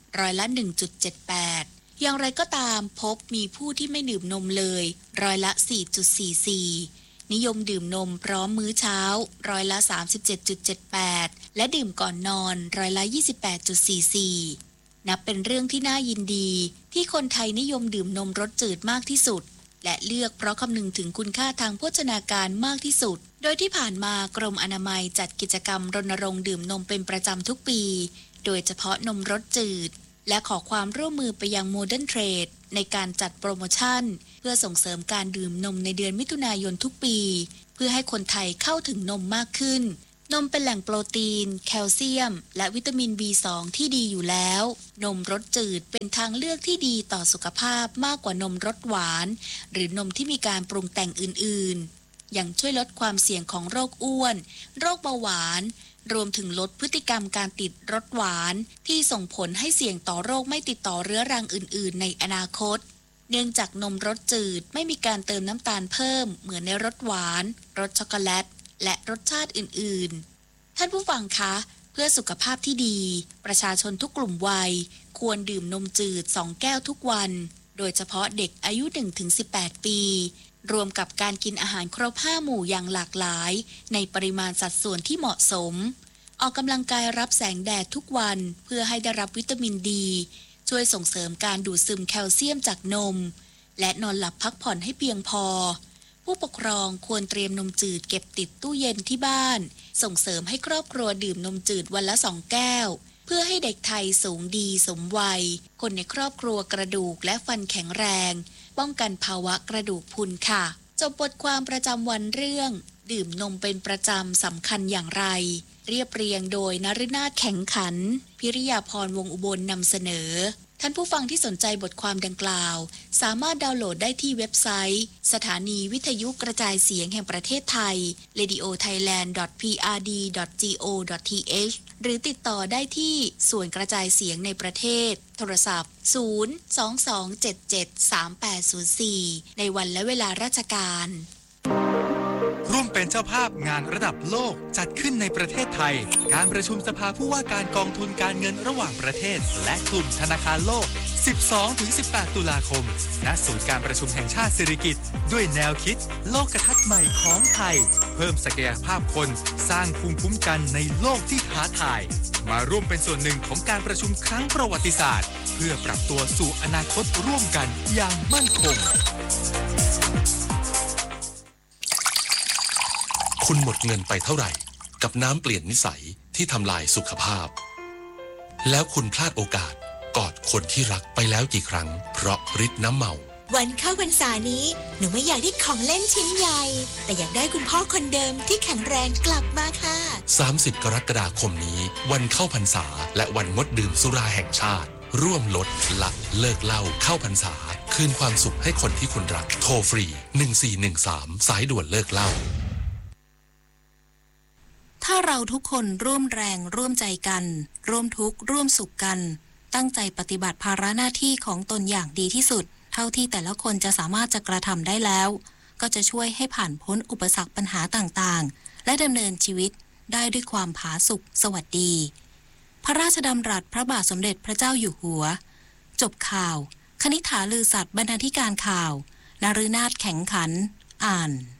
ร้อยละ หนึ่งจุดเจ็ดแปด อย่างไรก็ตามพบมีผู้ที่ไม่ดื่มนมเลยร้อยละ สี่จุดสี่สี่ นิยมดื่มนมพร้อมมื้อเช้าร้อยละ สามสิบเจ็ดจุดเจ็ดแปด และดื่มก่อนนอนร้อยละ ยี่สิบแปดจุดสี่สี่ นับเป็นเรื่องที่น่ายินดีที่คนไทยนิยมดื่มนมรสจืดมากที่สุดและเลือกเพราะคำนึงถึงคุณค่าทางโภชนาการมากที่สุดโดยที่ผ่านมากรมอนามัยจัดกิจกรรมรณรงค์ดื่มนมเป็นประจำทุกปีโดยเฉพาะนมรสจืดและขอความร่วมมือไปยังโมเดิร์นเทรดในการจัดโปรโมชั่นเพื่อส่งเสริมการดื่มนมในเดือนมิถุนายนทุกปีเพื่อให้คนไทยเข้าถึงนมมากขึ้นนมเป็นแหล่งโปรตีนแคลเซียมและวิตามิน บี สอง ที่ดีอยู่แล้วนมรสจืดเป็นทางเลือกที่ดีต่อสุขภาพมากกว่านมรสหวานหรือนมที่มีการปรุงแต่งอื่นๆยังช่วยลดความเสี่ยงของโรคอ้วนโรคเบาหวานรวมถึงลดพฤติกรรมการติดรสหวานที่ส่งผลให้เสี่ยงต่อโรคไม่ติดต่อเรื้อรังอื่นๆในอนาคตเนื่องจากนมรสจืดไม่มีการเติมน้ำตาลเพิ่มเหมือนในรสหวานรสช็อกโกแลตและรสชาติอื่นๆท่านผู้ฟังคะเพื่อสุขภาพที่ดีประชาชนทุกกลุ่มวัยควรดื่มนมจืดสองแก้วทุกวันโดยเฉพาะเด็กอายุ หนึ่งถึงสิบแปด ปีรวมกับการกินอาหารครบห้าหมู่อย่างหลากหลายในปริมาณสัดส่วนที่เหมาะสมออกกำลังกายรับแสงแดดทุกวันเพื่อให้ได้รับวิตามินดีช่วยส่งเสริมการดูดซึมแคลเซียมจากนมและนอนหลับพักผ่อนให้เพียงพอผู้ปกครองควรเตรียมนมจืดเก็บติดตู้เย็นที่บ้านส่งเสริมให้ครอบครัวดื่มนมจืดวันละสองแก้วเพื่อให้เด็กไทยสูงดีสมวัยคนในครอบครัวกระดูกและฟันแข็งแรงป้องกันภาวะกระดูกพรุนค่ะจบบทความประจำวันเรื่องดื่มนมเป็นประจำสำคัญอย่างไรเรียบเรียงโดยนฤนาถแข็งขันพิริยาพรวงอุบลนำเสนอท่านผู้ฟังที่สนใจบทความดังกล่าวสามารถดาวน์โหลดได้ที่เว็บไซต์สถานีวิทยุกระจายเสียงแห่งประเทศไทย เรดิโอไทยแลนด์ ดอท พี อาร์ ดี ดอท จี โอ ดอท ที เอช หรือติดต่อได้ที่ส่วนกระจายเสียงในประเทศโทรศัพท์ ศูนย์ สอง สอง เจ็ด เจ็ด สาม แปด ศูนย์ สี่ ในวันและเวลาราชการร่วมเป็นเจ้าภาพงานระดับโลกจัดขึ้นในประเทศไทยการประชุมสภาผู้ว่าการกองทุนการเงินระหว่างประเทศและกลุ่มธนาคารโลก สิบสองถึงสิบแปด ตุลาคมณศูนย์การประชุมแห่งชาติสิริกิติ์ด้วยแนวคิดโลกทัศน์ใหม่ของไทยเพิ่มศักยภาพคนสร้างภูมิคุ้มกันในโลกที่ท้าทายมาร่วมเป็นส่วนหนึ่งของการประชุมครั้งประวัติศาสตร์เพื่อปรับตัวสู่อนาคตร่วมกันอย่างมั่นคงคุณหมดเงินไปเท่าไหร่กับน้ำเปลี่ยนนิสัยที่ทำลายสุขภาพแล้วคุณพลาดโอกาสกอดคนที่รักไปแล้วกี่ครั้งเพราะฤทธิ์น้ำเมาวันเข้าพรรษานี้หนูไม่อยากได้ของเล่นชิ้นใหญ่แต่อยากได้คุณพ่อคนเดิมที่แข็งแรงกลับมาค่ะสามสิบกรกฎาคมนี้วันเข้าพรรษาและวันงดดื่มสุราแห่งชาติร่วมลดละเลิกเหล้าเข้าพรรษาคืนความสุขให้คนที่คุณรักโทรฟรีหนึ่งสี่หนึ่งสามสายด่วนเลิกเหล้าถ้าเราทุกคนร่วมแรงร่วมใจกันร่วมทุกข์ร่วมสุขกันตั้งใจปฏิบัติภาระหน้าที่ของตนอย่างดีที่สุดเท่าที่แต่ละคนจะสามารถจะกระทำได้แล้วก็จะช่วยให้ผ่านพ้นอุปสรรคปัญหาต่างๆและดำเนินชีวิตได้ด้วยความผาสุกสวัสดีพระราชดำรัสพระบาทสมเด็จพระเจ้าอยู่หัวจบข่าวคณิษฐาลือสัตย์บรรณาธิการข่าวนฤนาถแข็งขันอ่าน